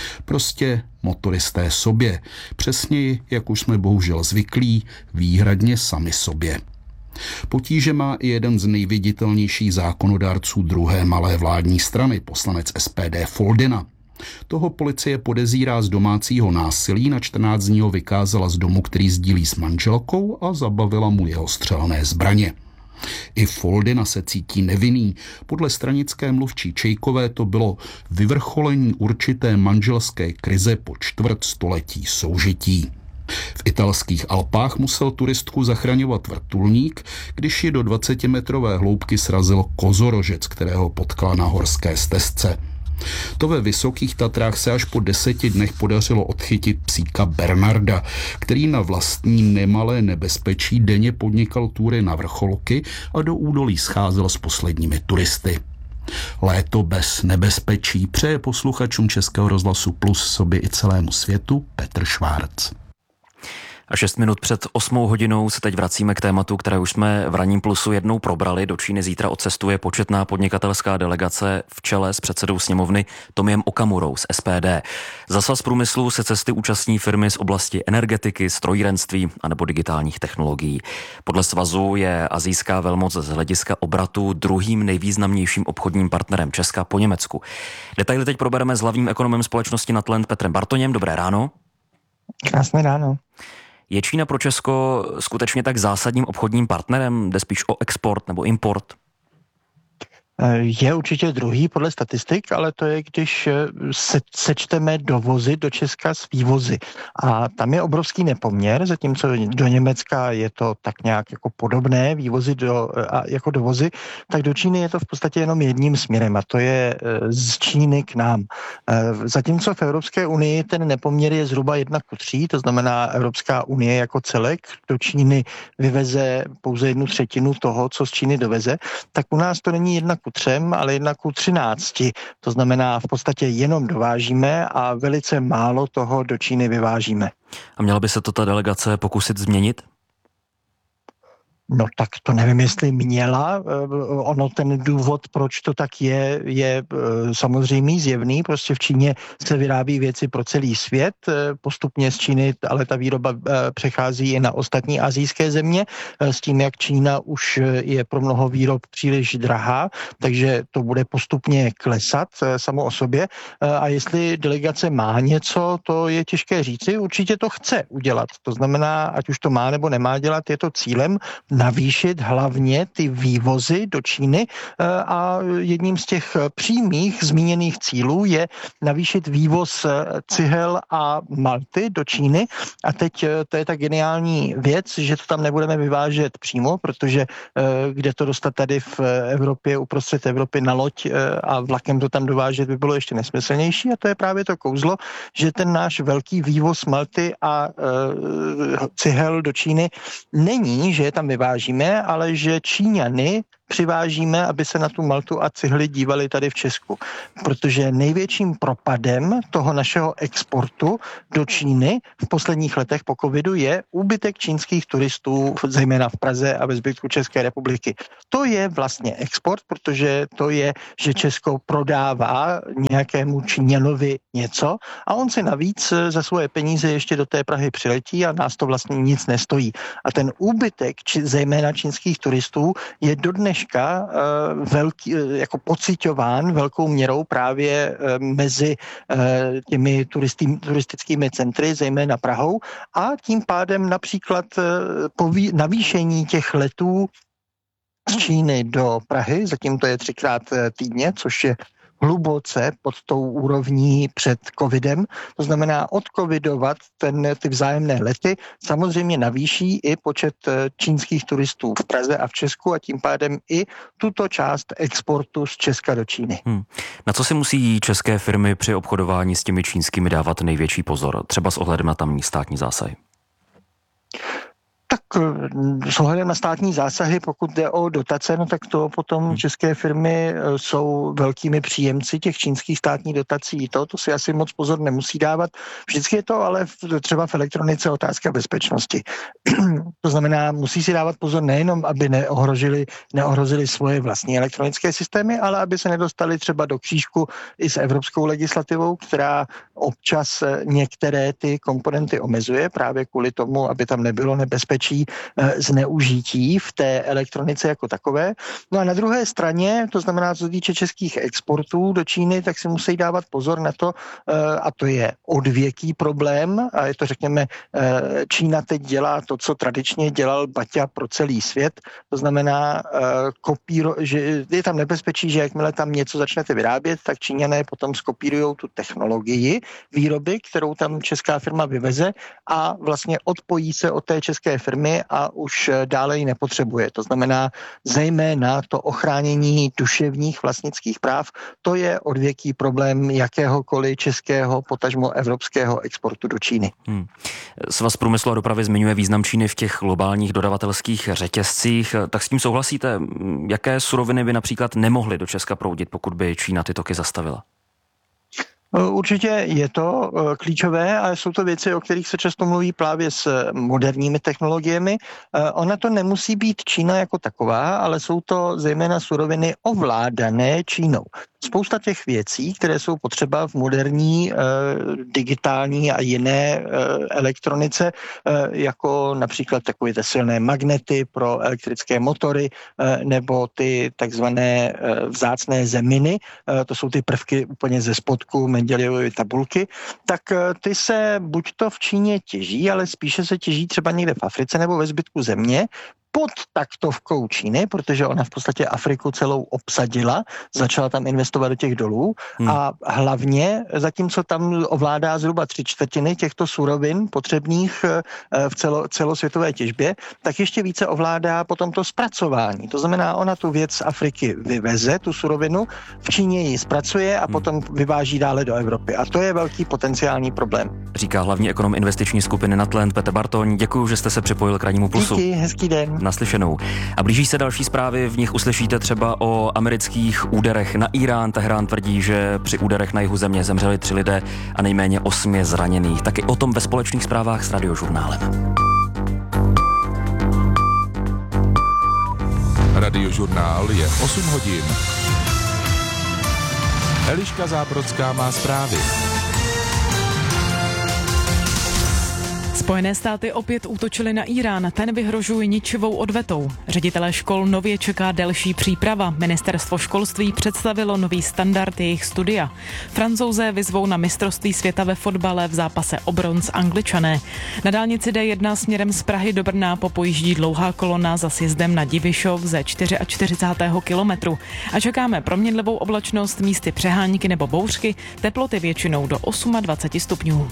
Prostě motoristé sobě, přesněji, jak už jsme bohužel zvyklí, výhradně sami sobě. Potíže má i jeden z nejviditelnějších zákonodárců druhé malé vládní strany, poslanec S P D Foldyna. Toho policie podezírá z domácího násilí, na čtrnáct dní ho vykázala z domu, který sdílí s manželkou a zabavila mu jeho střelné zbraně. I Foldyna se cítí nevinný. Podle stranické mluvčí Čejkové to bylo vyvrcholení určité manželské krize po čtvrt století soužití. V italských Alpách musel turistku zachraňovat vrtulník, když ji do dvacetimetrové hloubky srazil kozorožec, kterého potkala na horské stezce. To ve Vysokých Tatrách se až po deseti dnech podařilo odchytit psíka Bernarda, který na vlastní nemalé nebezpečí denně podnikal túry na vrcholky a do údolí scházel s posledními turisty. Léto bez nebezpečí přeje posluchačům Českého rozhlasu Plus, sobě i celému světu Petr Švárc. A šest minut před osmou hodinou se teď vracíme k tématu, které už jsme v Ranním Plusu jednou probrali. Do Číny zítra odcestuje početná podnikatelská delegace v čele s předsedou sněmovny Tomiem Okamurou z S P D. Za Svaz průmyslu se cesty účastní firmy z oblasti energetiky, strojírenství anebo digitálních technologií. Podle svazu je asijská velmoc z hlediska obratu druhým nejvýznamnějším obchodním partnerem Česka po Německu. Detaily teď probereme s hlavním ekonomem společnosti Natland Petrem Bartoněm. Dobré ráno. Krásné ráno. Je Čína pro Česko skutečně tak zásadním obchodním partnerem? Jde spíš o export nebo import? Je určitě druhý podle statistik, ale to je, když se, sečteme dovozy do Česka s vývozy. A tam je obrovský nepoměr, zatímco do Německa je to tak nějak jako podobné vývozy do, a jako dovozy, tak do Číny je to v podstatě jenom jedním směrem a to je z Číny k nám. Zatímco v Evropské unii ten nepoměr je zhruba jedna ku tří, to znamená Evropská unie jako celek do Číny vyveze pouze jednu třetinu toho, co z Číny doveze, tak u nás to není jedna ku třem, ale jedna ku třinácti. To znamená, v podstatě jenom dovážíme a velice málo toho do Číny vyvážíme. A měla by se to ta delegace pokusit změnit? No tak to nevím, jestli měla. Ono ten důvod, proč to tak je, je samozřejmý, zjevný. Prostě v Číně se vyrábí věci pro celý svět. Postupně z Číny ale ta výroba přechází i na ostatní asijské země. S tím, jak Čína už je pro mnoho výrob příliš drahá, takže to bude postupně klesat samo o sobě. A jestli delegace má něco, to je těžké říci. Určitě to chce udělat. To znamená, ať už to má nebo nemá dělat, je to cílem navýšit hlavně ty vývozy do Číny a jedním z těch přímých zmíněných cílů je navýšit vývoz cihel a malty do Číny a teď to je ta geniální věc, že to tam nebudeme vyvážet přímo, protože kde to dostat tady v Evropě, uprostřed Evropy na loď a vlakem to tam dovážet by bylo ještě nesmyslnější a to je právě to kouzlo, že ten náš velký vývoz malty a cihel do Číny není, že je tam vyvážíme, ale že Číňany přivážíme, aby se na tu maltu a cihly dívali tady v Česku. Protože největším propadem toho našeho exportu do Číny v posledních letech po covidu je úbytek čínských turistů, zejména v Praze a ve zbytku České republiky. To je vlastně export, protože to je, že Česko prodává nějakému Číňanovi něco a on si navíc za svoje peníze ještě do té Prahy přiletí a nás to vlastně nic nestojí. A ten úbytek, či zejména čínských turistů, je dodnes velký, jako pociťován velkou měrou právě mezi těmi turistý, turistickými centry, zejména Prahou a tím pádem například poví, navýšení těch letů z Číny do Prahy, zatím to je třikrát týdně, což je hluboce pod tou úrovní před covidem. To znamená odcovidovat ten, ty vzájemné lety. Samozřejmě navýší i počet čínských turistů v Praze a v Česku a tím pádem i tuto část exportu z Česka do Číny. Hmm. Na co si musí české firmy při obchodování s těmi čínskými dávat největší pozor? Třeba s ohledem na tamní státní zásahy. Tak s ohledem na státní zásahy, pokud jde o dotace, no tak to potom české firmy jsou velkými příjemci těch čínských státních dotací. To, to si asi moc pozor nemusí dávat. Vždycky je to ale v, třeba v elektronice otázka bezpečnosti. To znamená, musí si dávat pozor nejenom, aby neohrožili, neohrozili svoje vlastní elektronické systémy, ale aby se nedostali třeba do křížku i s evropskou legislativou, která občas některé ty komponenty omezuje právě kvůli tomu, aby tam nebylo nebezpečí zneužití v té elektronice jako takové. No a na druhé straně, to znamená, co se týče českých exportů do Číny, tak si musí dávat pozor na to, a to je odvěký problém, a je to, řekněme, Čína teď dělá to, co tradičně dělal Baťa pro celý svět, to znamená, kopíro, že je tam nebezpečí, že jakmile tam něco začnete vyrábět, tak Číňané potom skopírujou tu technologii výroby, kterou tam česká firma vyveze a vlastně odpojí se od té české firmy a už dále ji nepotřebuje. To znamená zejména to ochránění duševních vlastnických práv, to je odvěký problém jakéhokoliv českého, potažmo evropského exportu do Číny. Hmm. Svaz průmyslu a dopravy zmiňuje význam Číny v těch globálních dodavatelských řetězcích. Tak s tím souhlasíte? Jaké suroviny by například nemohly do Česka proudit, pokud by Čína ty toky zastavila? Určitě je to klíčové, ale jsou to věci, o kterých se často mluví právě s moderními technologiemi. Ona to nemusí být Čína jako taková, ale jsou to zejména suroviny ovládané Čínou. Spousta těch věcí, které jsou potřeba v moderní, eh, digitální a jiné eh, elektronice, eh, jako například takové ty silné magnety pro elektrické motory eh, nebo ty takzvané eh, vzácné zeminy, eh, to jsou ty prvky úplně ze spodku Mendelejevovy tabulky, tak eh, ty se buď to v Číně těží, ale spíše se těží třeba někde v Africe nebo ve zbytku země, pod taktovkou Číny, protože ona v podstatě Afriku celou obsadila, začala tam investovat do těch dolů hmm. a hlavně, zatímco tam ovládá zhruba tři čtvrtiny těchto surovin potřebných v celo, celosvětové těžbě, tak ještě více ovládá potom to zpracování. To znamená, ona tu věc z Afriky vyveze, tu surovinu, v Číně ji zpracuje a hmm. potom vyváží dále do Evropy. A to je velký potenciální problém. Říká hlavní ekonom investiční skupiny Natland Petr Bartoň. Děkuji, že jste se připojil k Rannímu plusu. Díky, hezký den. Naslyšenou. A blíží se další zprávy, v nich uslyšíte třeba o amerických úderech na Irán. Teherán tvrdí, že při úderech na jihu země zemřeli tři lidé a nejméně osm je zraněných. Taky o tom ve společných zprávách s Radiožurnálem. Radiožurnál je osm hodin. Eliška Zábrodská má zprávy. Spojené státy opět útočily na Irán, ten vyhrožuje ničivou odvetou. Ředitelé škol nově čeká delší příprava. Ministerstvo školství představilo nový standard jejich studia. Francouzé vyzvou na mistrovství světa ve fotbale v zápase o bronz Angličané. Na dálnici D jedna směrem z Prahy do Brna popojíždí dlouhá kolona za sjezdem na Divišov ze čtyřicátého čtvrtého kilometru. A čekáme proměnlivou oblačnost, místy přehánky nebo bouřky, teploty většinou do dvacet osm stupňů.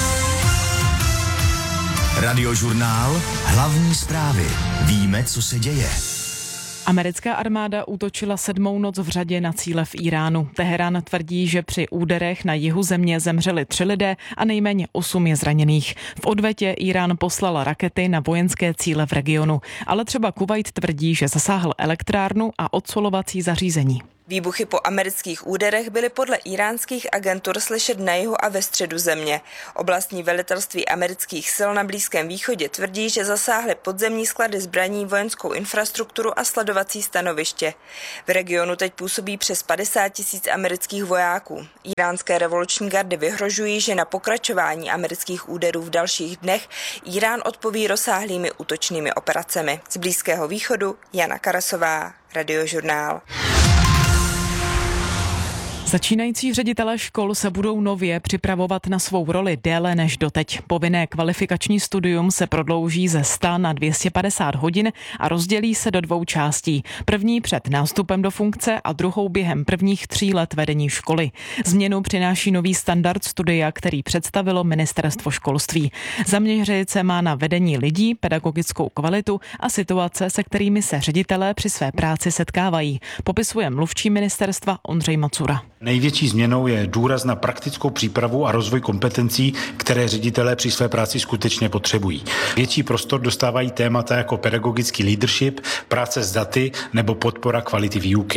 Radiožurnál, hlavní zprávy. Víme, co se děje. Americká armáda útočila sedmou noc v řadě na cíle v Iránu. Teherán tvrdí, že při úderech na jihu země zemřeli tři lidé a nejméně osm je zraněných. V odvetě Irán poslal rakety na vojenské cíle v regionu, ale třeba Kuvajt tvrdí, že zasáhl elektrárnu a odsolovací zařízení. Výbuchy po amerických úderech byly podle iránských agentur slyšet na jihu a ve středu země. Oblastní velitelství amerických sil na Blízkém východě tvrdí, že zasáhly podzemní sklady zbraní, vojenskou infrastrukturu a sledovací stanoviště. V regionu teď působí přes padesát tisíc amerických vojáků. Iránské revoluční gardy vyhrožují, že na pokračování amerických úderů v dalších dnech Irán odpoví rozsáhlými útočnými operacemi. Z Blízkého východu Jana Karasová, Radiožurnál. Začínající ředitelé škol se budou nově připravovat na svou roli déle než doteď. Povinné kvalifikační studium se prodlouží ze sto na dvě stě padesát hodin a rozdělí se do dvou částí. První před nástupem do funkce a druhou během prvních tří let vedení školy. Změnu přináší nový standard studia, který představilo Ministerstvo školství. Zaměřit se má na vedení lidí, pedagogickou kvalitu a situace, se kterými se ředitelé při své práci setkávají. Popisuje mluvčí ministerstva Ondřej Macura. Největší změnou je důraz na praktickou přípravu a rozvoj kompetencí, které ředitelé při své práci skutečně potřebují. Větší prostor dostávají témata jako pedagogický leadership, práce s daty nebo podpora kvality výuky.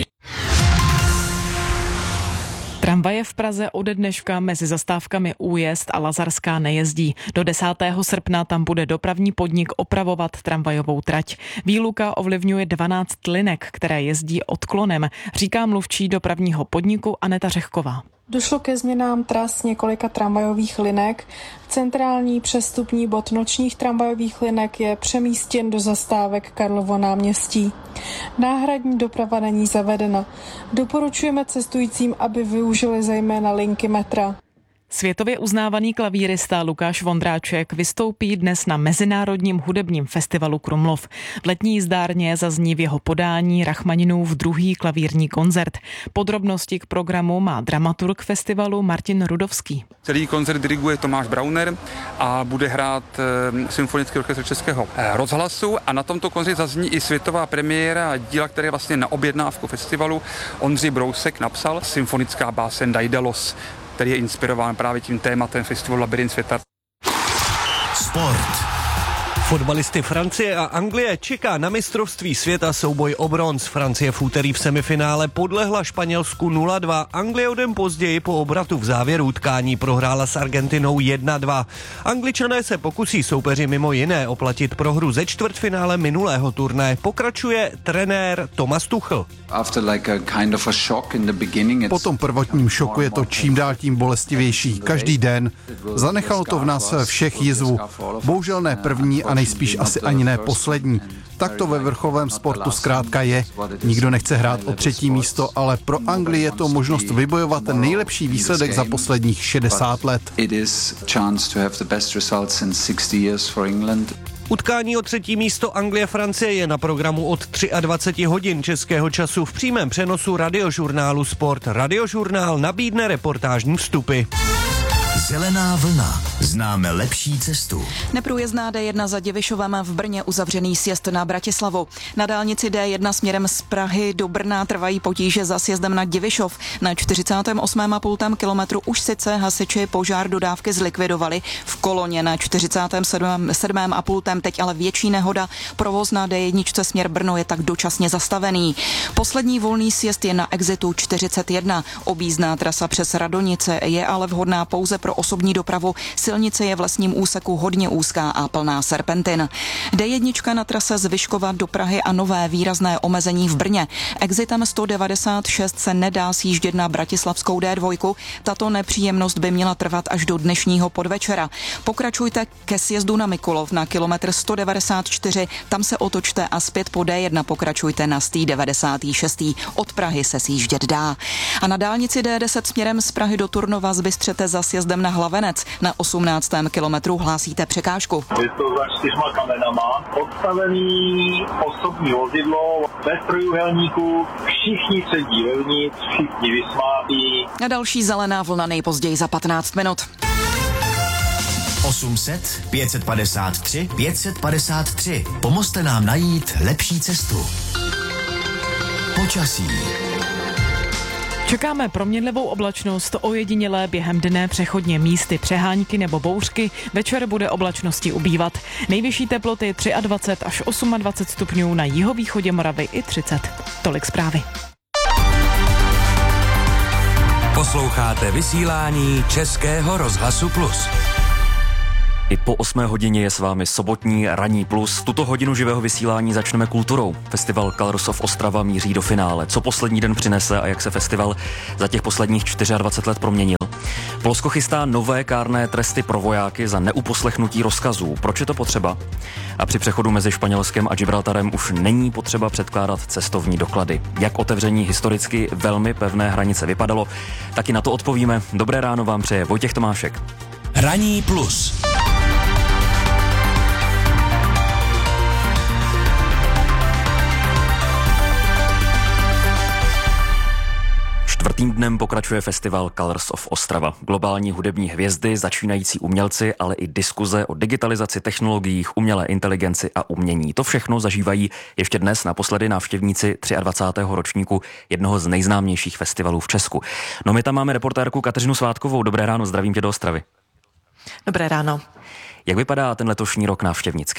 Tramvaje v Praze ode dneška mezi zastávkami Újezd a Lazarská nejezdí. Do desátého srpna tam bude dopravní podnik opravovat tramvajovou trať. Výluka ovlivňuje dvanáct linek, které jezdí odklonem, říká mluvčí dopravního podniku Aneta Řehková. Došlo ke změnám tras několika tramvajových linek. Centrální přestupní bod nočních tramvajových linek je přemístěn do zastávek Karlovo náměstí. Náhradní doprava není zavedena. Doporučujeme cestujícím, aby využili zejména linky metra. Světově uznávaný klavírista Lukáš Vondráček vystoupí dnes na Mezinárodním hudebním festivalu Krumlov. V letní jízdárně zazní v jeho podání Rachmaninův druhý klavírní koncert. Podrobnosti k programu má dramaturg festivalu Martin Rudovský. Celý koncert diriguje Tomáš Brauner a bude hrát e, Symfonický orchestr Českého e, rozhlasu a na tomto koncertu zazní i světová premiéra díla, které vlastně na objednávku festivalu Ondřej Brousek napsal, symfonická báseň Daidalos, který je inspirován právě tím tématem festivalu Labyrint světa. Sport. Fotbalisty Francie a Anglie čeká na mistrovství světa souboj o bronz. Francie v úterý v semifinále podlehla Španělsku nula dva. Anglie o den později po obratu v závěru utkání prohrála s Argentinou jedna dva. Angličané se pokusí soupeři mimo jiné oplatit prohru ze čtvrtfinále minulého turné. Pokračuje trenér Thomas Tuchel. Po tom prvotním šoku je to čím dál tím bolestivější. Každý den. Zanechalo to v nás všech jizvu. Bohužel ne první a nejspíš asi ani ne poslední. Tak to ve vrcholovém sportu zkrátka je. Nikdo nechce hrát o třetí místo, ale pro Anglii je to možnost vybojovat nejlepší výsledek za posledních šedesát let. Utkání o třetí místo Anglie-Francie je na programu od dvacet tři hodin českého času v přímém přenosu radiožurnálu Sport. Radiožurnál nabídne reportážní vstupy. Zelená vlna. Známe lepší cestu. Neprůjezdná D jedna za Divišovem, v Brně uzavřený sjezd na Bratislavu. Na dálnici D jedna směrem z Prahy do Brna trvají potíže za sjezdem na Divišov. Na čtyřicátém osmém a půl kilometru už sice hasiči požár dodávky zlikvidovali. V koloně na čtyřicátém sedmém a půl teď ale větší nehoda. Provoz na D jedna směr Brno je tak dočasně zastavený. Poslední volný sjezd je na exitu čtyřicet jedna. Objízdná trasa přes Radonice je ale vhodná pouze pro osobní dopravu. Silnice Silnice je v lesním úseku hodně úzká a plná serpentin. D jedna na trase z Vyškova do Prahy a nové výrazné omezení v Brně. Exitem sto devadesát šest se nedá sjíždět na bratislavskou D dva. Tato nepříjemnost by měla trvat až do dnešního podvečera. Pokračujte ke sjezdu na Mikulov na kilometr sto devadesát čtyři, tam se otočte a zpět po D jedna pokračujte na sto devadesát šest. Od Prahy se sjíždět dá. A na dálnici D deset směrem z Prahy do Turnova zbystřete za sjezdem na Hlavenec. Na osmnáctém kilometru hlásíte překážku. Je to za čtyřma kamenama, odstavený osobní vozidlo, bez trojuhelníků, všichni sedí vevnitř, všichni vysmátí. A další zelená vlna nejpozději za patnáct minut. osm set pět set padesát tři pět set padesát tři. Pomozte nám najít lepší cestu. Počasí. Čekáme proměnlivou oblačnost, ojedinělé během dne přechodně místy přehánky nebo bouřky. Večer bude oblačnosti ubývat. Nejvyšší teploty dvacet tři až dvacet osm stupňů, na jihovýchodě Moravy i třicet. Tolik zprávy. Posloucháte vysílání Českého rozhlasu Plus. I po osmé hodině je s vámi sobotní ranní plus. Tuto hodinu živého vysílání začneme kulturou. Festival Colors of Ostrava míří do finále. Co poslední den přinese a jak se festival za těch posledních dvacet čtyři let proměnil? Polsko chystá nové kárné tresty pro vojáky za neuposlechnutí rozkazů. Proč je to potřeba? A při přechodu mezi Španělskem a Gibraltarem už není potřeba předkládat cestovní doklady. Jak otevření historicky velmi pevné hranice vypadalo, taky na to odpovíme. Dobré ráno vám přeje Vojtěch Tomášek. Ranní plus. Čtvrtým dnem pokračuje festival Colors of Ostrava. Globální hudební hvězdy, začínající umělci, ale i diskuze o digitalizaci, technologiích, umělé inteligenci a umění. To všechno zažívají ještě dnes naposledy návštěvníci dvacátého třetího ročníku jednoho z nejznámějších festivalů v Česku. No my tam máme reportérku Kateřinu Svátkovou. Dobré ráno, zdravím tě do Ostravy. Dobré ráno. Jak vypadá ten letošní rok návštěvnicky?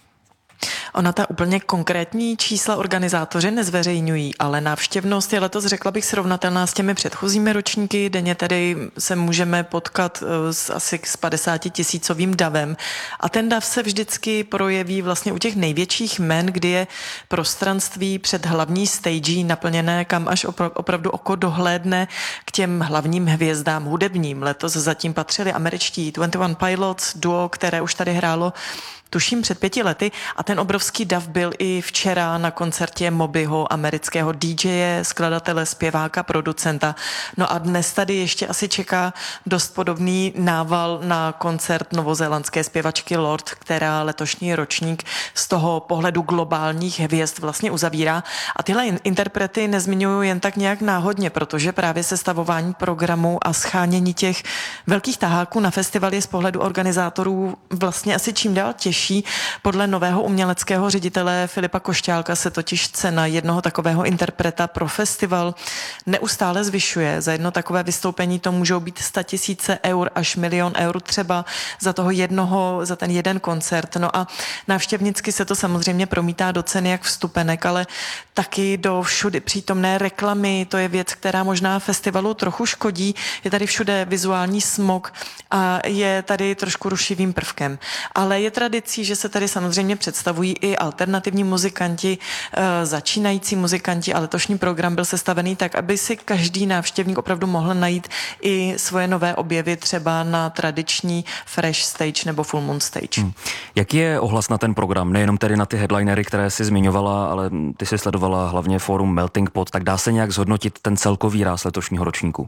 Ona ta úplně konkrétní čísla organizátoři nezveřejňují, ale návštěvnost je letos, řekla bych, srovnatelná s těmi předchozími ročníky. Denně tedy se můžeme potkat s asi s padesáti tisícovým davem. A ten dav se vždycky projeví vlastně u těch největších jmen, kdy je prostranství před hlavní stage naplněné, kam až opravdu oko dohlédne k těm hlavním hvězdám hudebním. Letos zatím patřili američtí dvacet jedna Pilots, duo, které už tady hrálo tuším před pěti lety, a ten obrovský dav byl i včera na koncertě Mobyho, amerického dý džeje, skladatele, zpěváka, producenta. No a dnes tady ještě asi čeká dost podobný nával na koncert novozélandské zpěvačky Lorde, která letošní ročník z toho pohledu globálních hvězd vlastně uzavírá. A tyhle interprety nezmiňuju jen tak nějak náhodně, protože právě sestavování programu a schánění těch velkých taháků na festival je z pohledu organizátorů vlastně asi čím dál těžší. Podle nového uměleckého ředitele Filipa Košťálka se totiž cena jednoho takového interpreta pro festival neustále zvyšuje. Za jedno takové vystoupení to můžou být statisíce eur až milion eur třeba za toho jednoho, za ten jeden koncert. No a návštěvnicky se to samozřejmě promítá do ceny jak vstupenek, ale taky do všudy přítomné reklamy. To je věc, která možná festivalu trochu škodí. Je tady všude vizuální smog a je tady trošku rušivým prvkem. Ale je tradicí, že se tady samozřejmě představují i alternativní muzikanti, začínající muzikanti, a letošní program byl sestavený tak, aby si každý návštěvník opravdu mohl najít i svoje nové objevy třeba na tradiční Fresh Stage nebo Full Moon Stage. Hmm. Jaký je ohlas na ten program? Nejenom tedy na ty headlinery, které si zmiňovala, ale ty si sledovala hlavně fórum Melting Pot, tak dá se nějak zhodnotit ten celkový ráz letošního ročníku?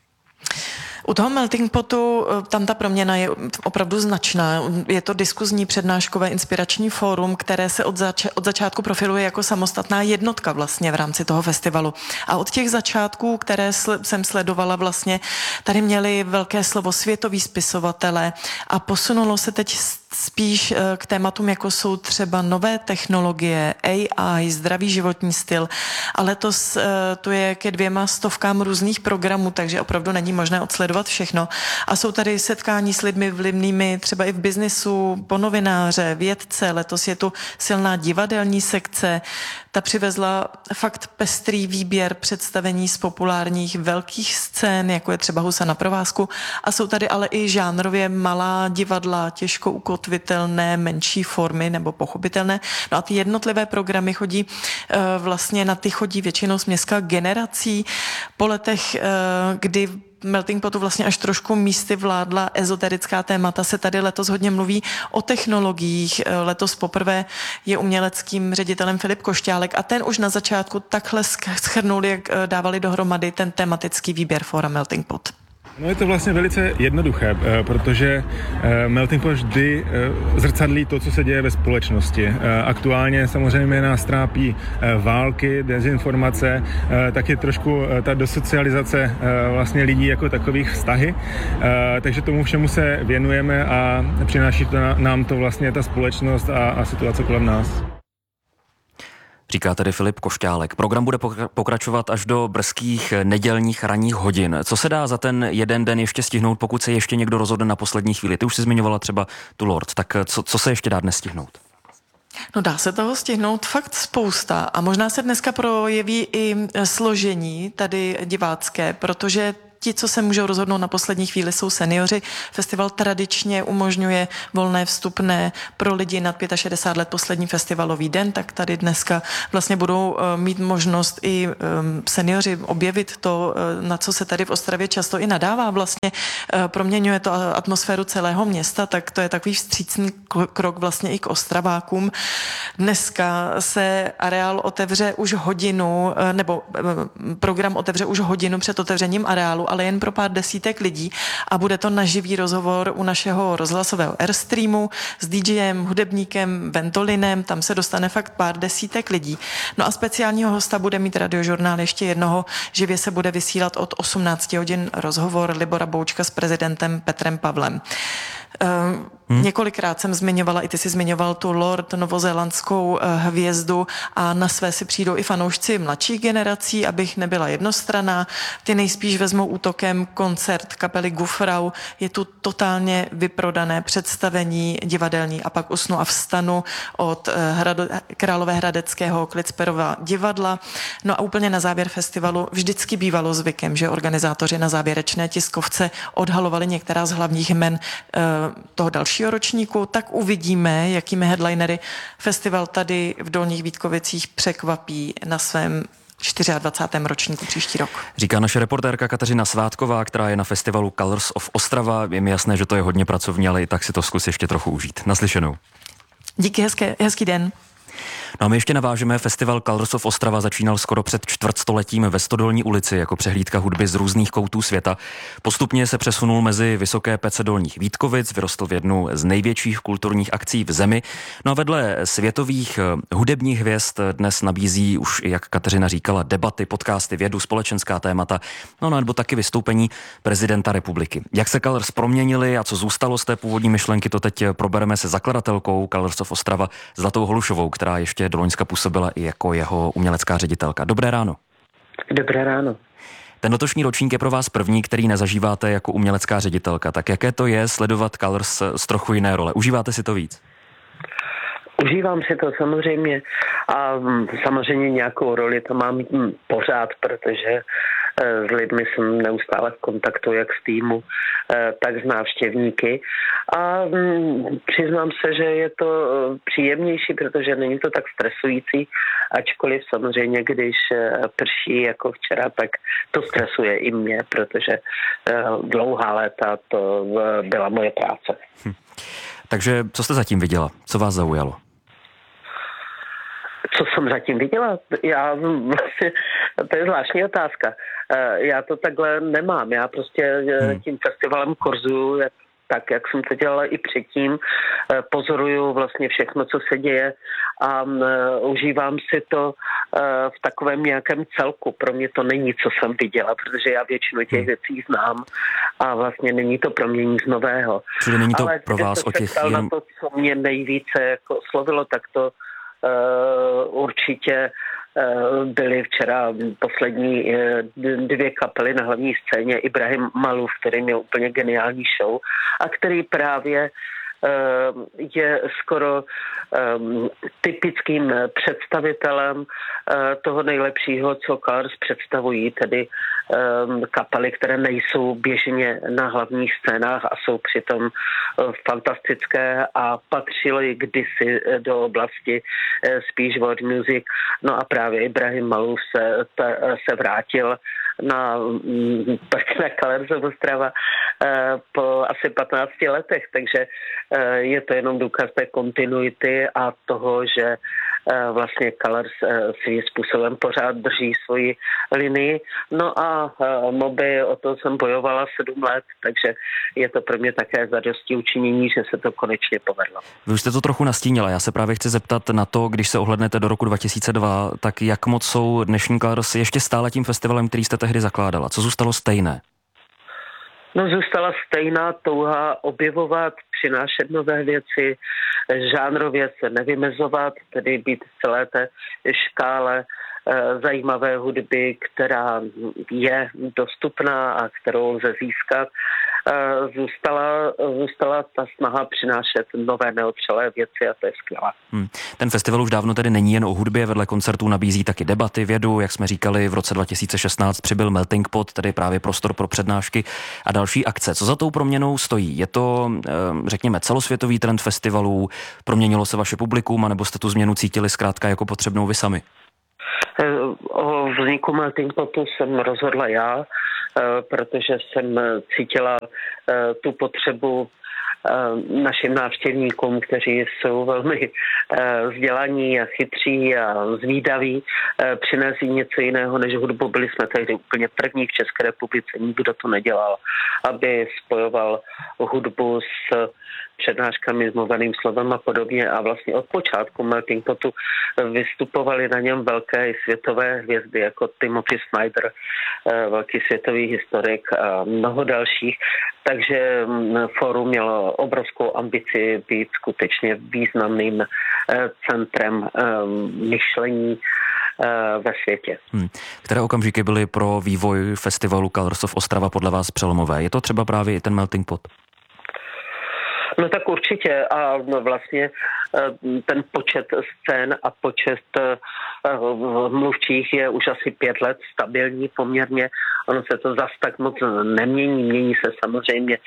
U toho Melting Potu tam ta proměna je opravdu značná. Je to diskuzní přednáškové inspirační fórum, které se od, zač- od začátku profiluje jako samostatná jednotka vlastně v rámci toho festivalu. A od těch začátků, které sl- jsem sledovala vlastně, tady měli velké slovo světoví spisovatelé a posunulo se teď spíš k tématům, jako jsou třeba nové technologie, A I, zdravý životní styl, a letos to je ke dvěma stovkám různých programů, takže opravdu není možné odsledovat všechno. A jsou tady setkání s lidmi vlivnými třeba i v biznisu, po novináře, vědce, letos je tu silná divadelní sekce, ta přivezla fakt pestrý výběr představení z populárních velkých scén, jako je třeba Husa na provázku, a jsou tady ale i žánrově malá divadla, těžko ukotvitelné, menší formy nebo pochopitelné. No a ty jednotlivé programy chodí vlastně na ty chodí většinou z městská generací. Po letech, kdy Melting Potu vlastně až trošku místy vládla ezoterická témata, se tady letos hodně mluví o technologiích. Letos poprvé je uměleckým ředitelem Filip Košťálek a ten už na začátku takhle shrnul, jak dávali dohromady ten tematický výběr fóra Melting Pot. No je to vlastně velice jednoduché, protože Melting Pot vždy zrcadlí to, co se děje ve společnosti. Aktuálně samozřejmě nás trápí války, dezinformace, taky trošku ta dosocializace vlastně lidí jako takových vztahy, takže tomu všemu se věnujeme a přináší to nám to vlastně ta společnost a, a situace kolem nás. Říká tedy Filip Košťálek. Program bude pokračovat až do brzkých nedělních ranních hodin. Co se dá za ten jeden den ještě stihnout, pokud se ještě někdo rozhodne na poslední chvíli? Ty už si zmiňovala třeba tu Lord, tak co, co se ještě dá dnes stihnout? No dá se toho stihnout fakt spousta a možná se dneska projeví i složení tady divácké, protože ti, co se můžou rozhodnout na poslední chvíli, jsou seniori. Festival tradičně umožňuje volné vstupné pro lidi nad šedesát pět let, poslední festivalový den, tak tady dneska vlastně budou mít možnost i seniori objevit to, na co se tady v Ostravě často i nadává. Vlastně proměňuje to atmosféru celého města, tak to je takový vstřícný krok vlastně i k Ostravákům. Dneska se areál otevře už hodinu, nebo program otevře už hodinu před otevřením areálu, ale jen pro pár desítek lidí a bude to naživý rozhovor u našeho rozhlasového Airstreamu s DJem, hudebníkem Ventolinem, tam se dostane fakt pár desítek lidí. No a speciálního hosta bude mít Radiožurnál ještě jednoho, živě se bude vysílat od osmnáct hodin rozhovor Libora Boučka s prezidentem Petrem Pavlem. Hmm. Několikrát jsem zmiňovala, i ty si zmiňoval tu Lord, novozélandskou hvězdu a na své si přijdou i fanoušci mladších generací, abych nebyla jednostranná. Ty nejspíš vezmou útokem koncert kapely Gufrau. Je tu totálně vyprodané představení divadelní a pak usnu a vstanu od Hrado, Královéhradeckého Klicperova divadla. No a úplně na závěr festivalu vždycky bývalo zvykem, že organizátoři na závěrečné tiskovce odhalovali některá z hlavních jmen toho dalšího ročníku, tak uvidíme, jakými headlinery festival tady v Dolních Vítkovicích překvapí na svém dvacátém čtvrtém ročníku příští rok. Říká naše reportérka Kateřina Svátková, která je na festivalu Colors of Ostrava. Je mi jasné, že to je hodně pracovní, ale i tak si to zkus ještě trochu užít. Naslyšenou. Díky, hezké, hezký den. No a my ještě navážeme. Festival Colors of Ostrava začínal skoro před čtvrtstoletím ve Stodolní ulici jako přehlídka hudby z různých koutů světa. Postupně se přesunul mezi vysoké pece Dolních Vítkovic, vyrostl v jednu z největších kulturních akcí v zemi. No a vedle světových hudebních hvězd dnes nabízí už, jak Kateřina říkala, debaty, podcasty, vědu, společenská témata, no nebo taky vystoupení prezidenta republiky. Jak se Colors proměnili a co zůstalo z té původní myšlenky, to teď probereme se zakladatelkou Colors of Ostrava Zlatou Holušovou, která ještě do loňska působila i jako jeho umělecká ředitelka. Dobré ráno. Dobré ráno. Ten letošní ročník je pro vás první, který nezažíváte jako umělecká ředitelka. Tak jaké to je sledovat Colors z trochu jiné role? Užíváte si to víc? Užívám si to samozřejmě a samozřejmě nějakou roli to mám pořád, protože s lidmi jsem neustále v kontaktu, jak s týmu, tak s návštěvníky. A přiznám se, že je to příjemnější, protože není to tak stresující, ačkoliv samozřejmě, když prší jako včera, tak to stresuje i mě, protože dlouhá léta to byla moje práce. Hm. Takže co jste zatím viděla? Co vás zaujalo? Co jsem zatím viděla? Já vlastně, to je zvláštní otázka. Já to takhle nemám. Já prostě tím festivalem korzuju, jak tak, jak jsem to dělala i předtím. Pozoruju vlastně všechno, co se děje a užívám si to v takovém nějakém celku. Pro mě to není, co jsem viděla, protože já většinu těch věcí znám a vlastně není to pro mě nic nového. Čili není to Ale pro vás o těch jenom... jen... na to, co mě nejvíce jako oslovilo, tak to uh, určitě byly včera poslední dvě kapely na hlavní scéně. Ibrahim Malouf, který měl úplně geniální show a který právě je skoro um, typickým představitelem uh, toho nejlepšího, co Colors představují, tedy um, kapely, které nejsou běžně na hlavních scénách a jsou přitom uh, fantastické a patřily kdysi do oblasti uh, spíš world music. No a právě Ibrahim Malouf se, ta, se vrátil na, na Colors Ostrava po asi patnácti letech, takže je to jenom důkaz té kontinuity a toho, že vlastně Colors svým způsobem pořád drží svoji linii. No a Moby, o to jsem bojovala sedm let, takže je to pro mě také zadosti učinění, že se to konečně povedlo. Vy už jste to trochu nastínila, já se právě chci zeptat na to, když se ohlednete do roku dva tisíce dva, tak jak moc jsou dnešní Colors ještě stále tím festivalem, který jste tehdy zakládala? Co zůstalo stejné? No, zůstala stejná touha objevovat, přinášet nové věci, žánrově se nevymezovat, tedy být v celé té škále e, zajímavé hudby, která je dostupná a kterou lze získat. E, zůstala, zůstala ta snaha přinášet nové neotřelé věci a to je skvělé. Hmm. Ten festival už dávno tedy není jen o hudbě, vedle koncertů nabízí taky debaty, vědu, jak jsme říkali, v roce dva tisíce šestnáct přibyl Melting Pot, tedy právě prostor pro přednášky a další akce. Co za tou proměnou stojí? Je to, řekněme, celosvětový trend festivalů? Proměnilo se vaše publikum, anebo jste tu změnu cítili zkrátka jako potřebnou vy sami? O vzniku Melting Potu jsem rozhodla já, protože jsem cítila tu potřebu našim návštěvníkům, kteří jsou velmi vzdělaní a chytří a zvídaví, přinést něco jiného než hudbu. Byli jsme tehdy úplně první v České republice, nikdo to nedělal, aby spojoval hudbu s přednáškami, s mluveným slovem a podobně. A vlastně od počátku Melting Potu vystupovali na něm velké světové hvězdy, jako Timothy Snyder, velký světový historik a mnoho dalších. Takže fórum mělo obrovskou ambici být skutečně významným centrem myšlení ve světě. Hmm. Které okamžiky byly pro vývoj festivalu Colors of Ostrava podle vás přelomové? Je to třeba právě i ten Melting Pot? No tak určitě a vlastně ten počet scén a počet mluvčích je už asi pět let stabilní poměrně. Ono se to zas tak moc nemění. Mění se samozřejmě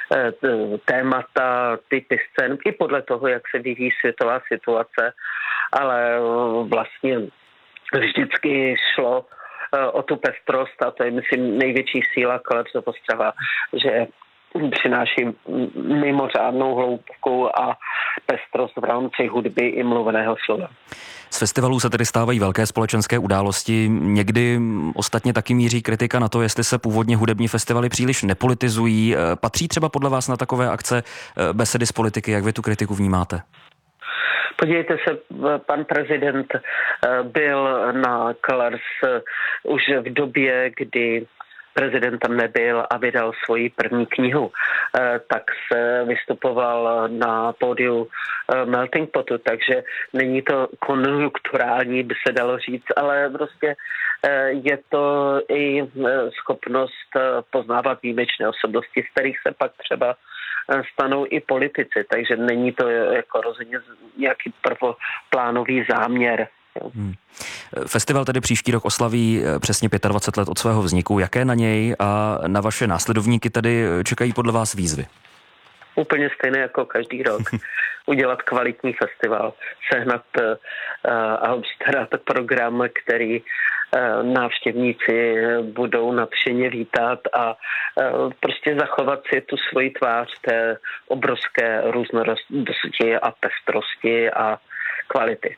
témata, typy scén i podle toho, jak se vyvíjí světová situace, ale vlastně vždycky šlo o tu pestrost a to je, myslím, největší síla Colors of Ostrava, že přináší mimořádnou hloubku a pestrost v rámci hudby i mluveného slova. Z festivalů se tedy stávají velké společenské události. Někdy ostatně taky míří kritika na to, jestli se původně hudební festivaly příliš nepolitizují. Patří třeba podle vás na takové akce besedy z politiky? Jak vy tu kritiku vnímáte? Podívejte se, pan prezident byl na Colors už v době, kdy prezident tam nebyl a vydal svoji první knihu, tak se vystupoval na pódiu Melting Potu, takže není to konjunkturální, by se dalo říct, ale prostě je to i schopnost poznávat výjimečné osobnosti, z kterých se pak třeba stanou i politici, takže není to jako rozhodně nějaký prvoplánový záměr. Hmm. Festival tedy příští rok oslaví přesně dvacet pět let od svého vzniku. Jaké na něj a na vaše následovníky tedy čekají podle vás výzvy? Úplně stejné jako každý rok. Udělat kvalitní festival, sehnat uh, a obstarat program, který uh, návštěvníci budou nadšeně vítat a uh, prostě zachovat si tu svoji tvář té obrovské různorodosti a pestrosti a kvality.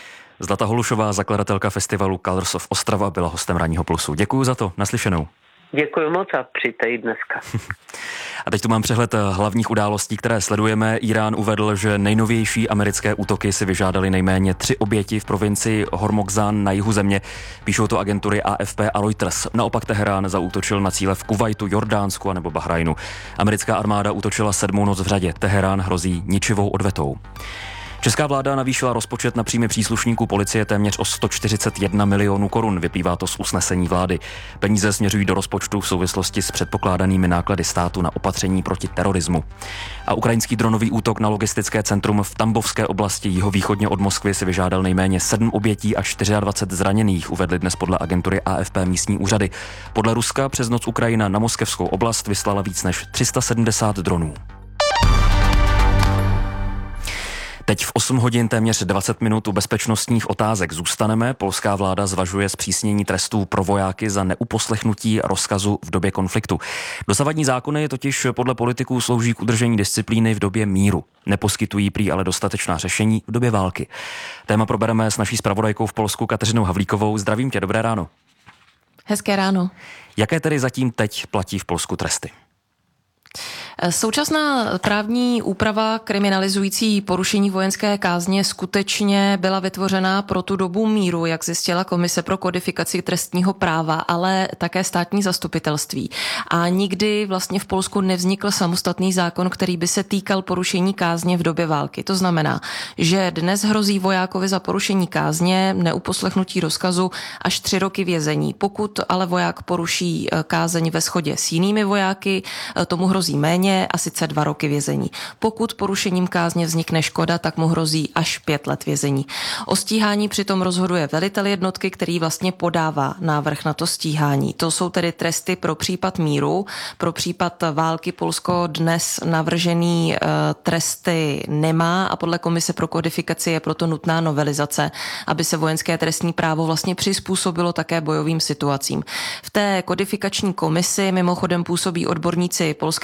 Zlata Holušová, zakladatelka festivalu Colors of Ostrava, byla hostem Ranního plusu. Děkuju za to, naslyšenou. Děkuji moc a přijďte i dneska. A teď tu mám přehled hlavních událostí, které sledujeme. Irán uvedl, že nejnovější americké útoky si vyžádali nejméně tři oběti v provincii Hormokzán na jihu země. Píšou to agentury A F P a Reuters. Naopak Teherán zaútočil na cíle v Kuvajtu, Jordánsku a nebo Bahrajnu. Americká armáda útočila sedmou noc v řadě. Teherán hrozí ničivou odvetou. Česká vláda navýšila rozpočet na příjmy příslušníků policie téměř o sto čtyřicet jedna milionů korun, vyplývá to z usnesení vlády. Peníze směřují do rozpočtu v souvislosti s předpokládanými náklady státu na opatření proti terorismu. A ukrajinský dronový útok na logistické centrum v Tambovské oblasti jihovýchodně od Moskvy si vyžádal nejméně sedm obětí a dvacet čtyři zraněných, uvedly dnes podle agentury A F P místní úřady. Podle Ruska přes noc Ukrajina na moskevskou oblast vyslala víc než tři sta sedmdesát dronů. Teď v osm hodin téměř dvacet minut u bezpečnostních otázek zůstaneme. Polská vláda zvažuje zpřísnění trestů pro vojáky za neuposlechnutí rozkazu v době konfliktu. Dosavadní zákony totiž podle politiků slouží k udržení disciplíny v době míru. Neposkytují prý ale dostatečná řešení v době války. Téma probereme s naší zpravodajkou v Polsku Kateřinou Havlíkovou. Zdravím tě, dobré ráno. Hezké ráno. Jaké tedy zatím teď platí v Polsku tresty? Současná právní úprava kriminalizující porušení vojenské kázně skutečně byla vytvořena pro tu dobu míru, jak zjistila Komise pro kodifikaci trestního práva, ale také státní zastupitelství. A nikdy vlastně v Polsku nevznikl samostatný zákon, který by se týkal porušení kázně v době války. To znamená, že dnes hrozí vojákovi za porušení kázně, neuposlechnutí rozkazu až tři roky vězení. Pokud ale voják poruší kázeň ve shodě s jinými vojáky, tomu hrozí méně, a sice dva roky vězení. Pokud porušením kázně vznikne škoda, tak mu hrozí až pět let vězení. O stíhání přitom rozhoduje velitel jednotky, který vlastně podává návrh na to stíhání. To jsou tedy tresty pro případ míru. Pro případ války Polsko dnes navržený uh, tresty nemá a podle Komise pro kodifikaci je proto nutná novelizace, aby se vojenské trestní právo vlastně přizpůsobilo také bojovým situacím. V té kodifikační komisi mimochodem působí odborníci polské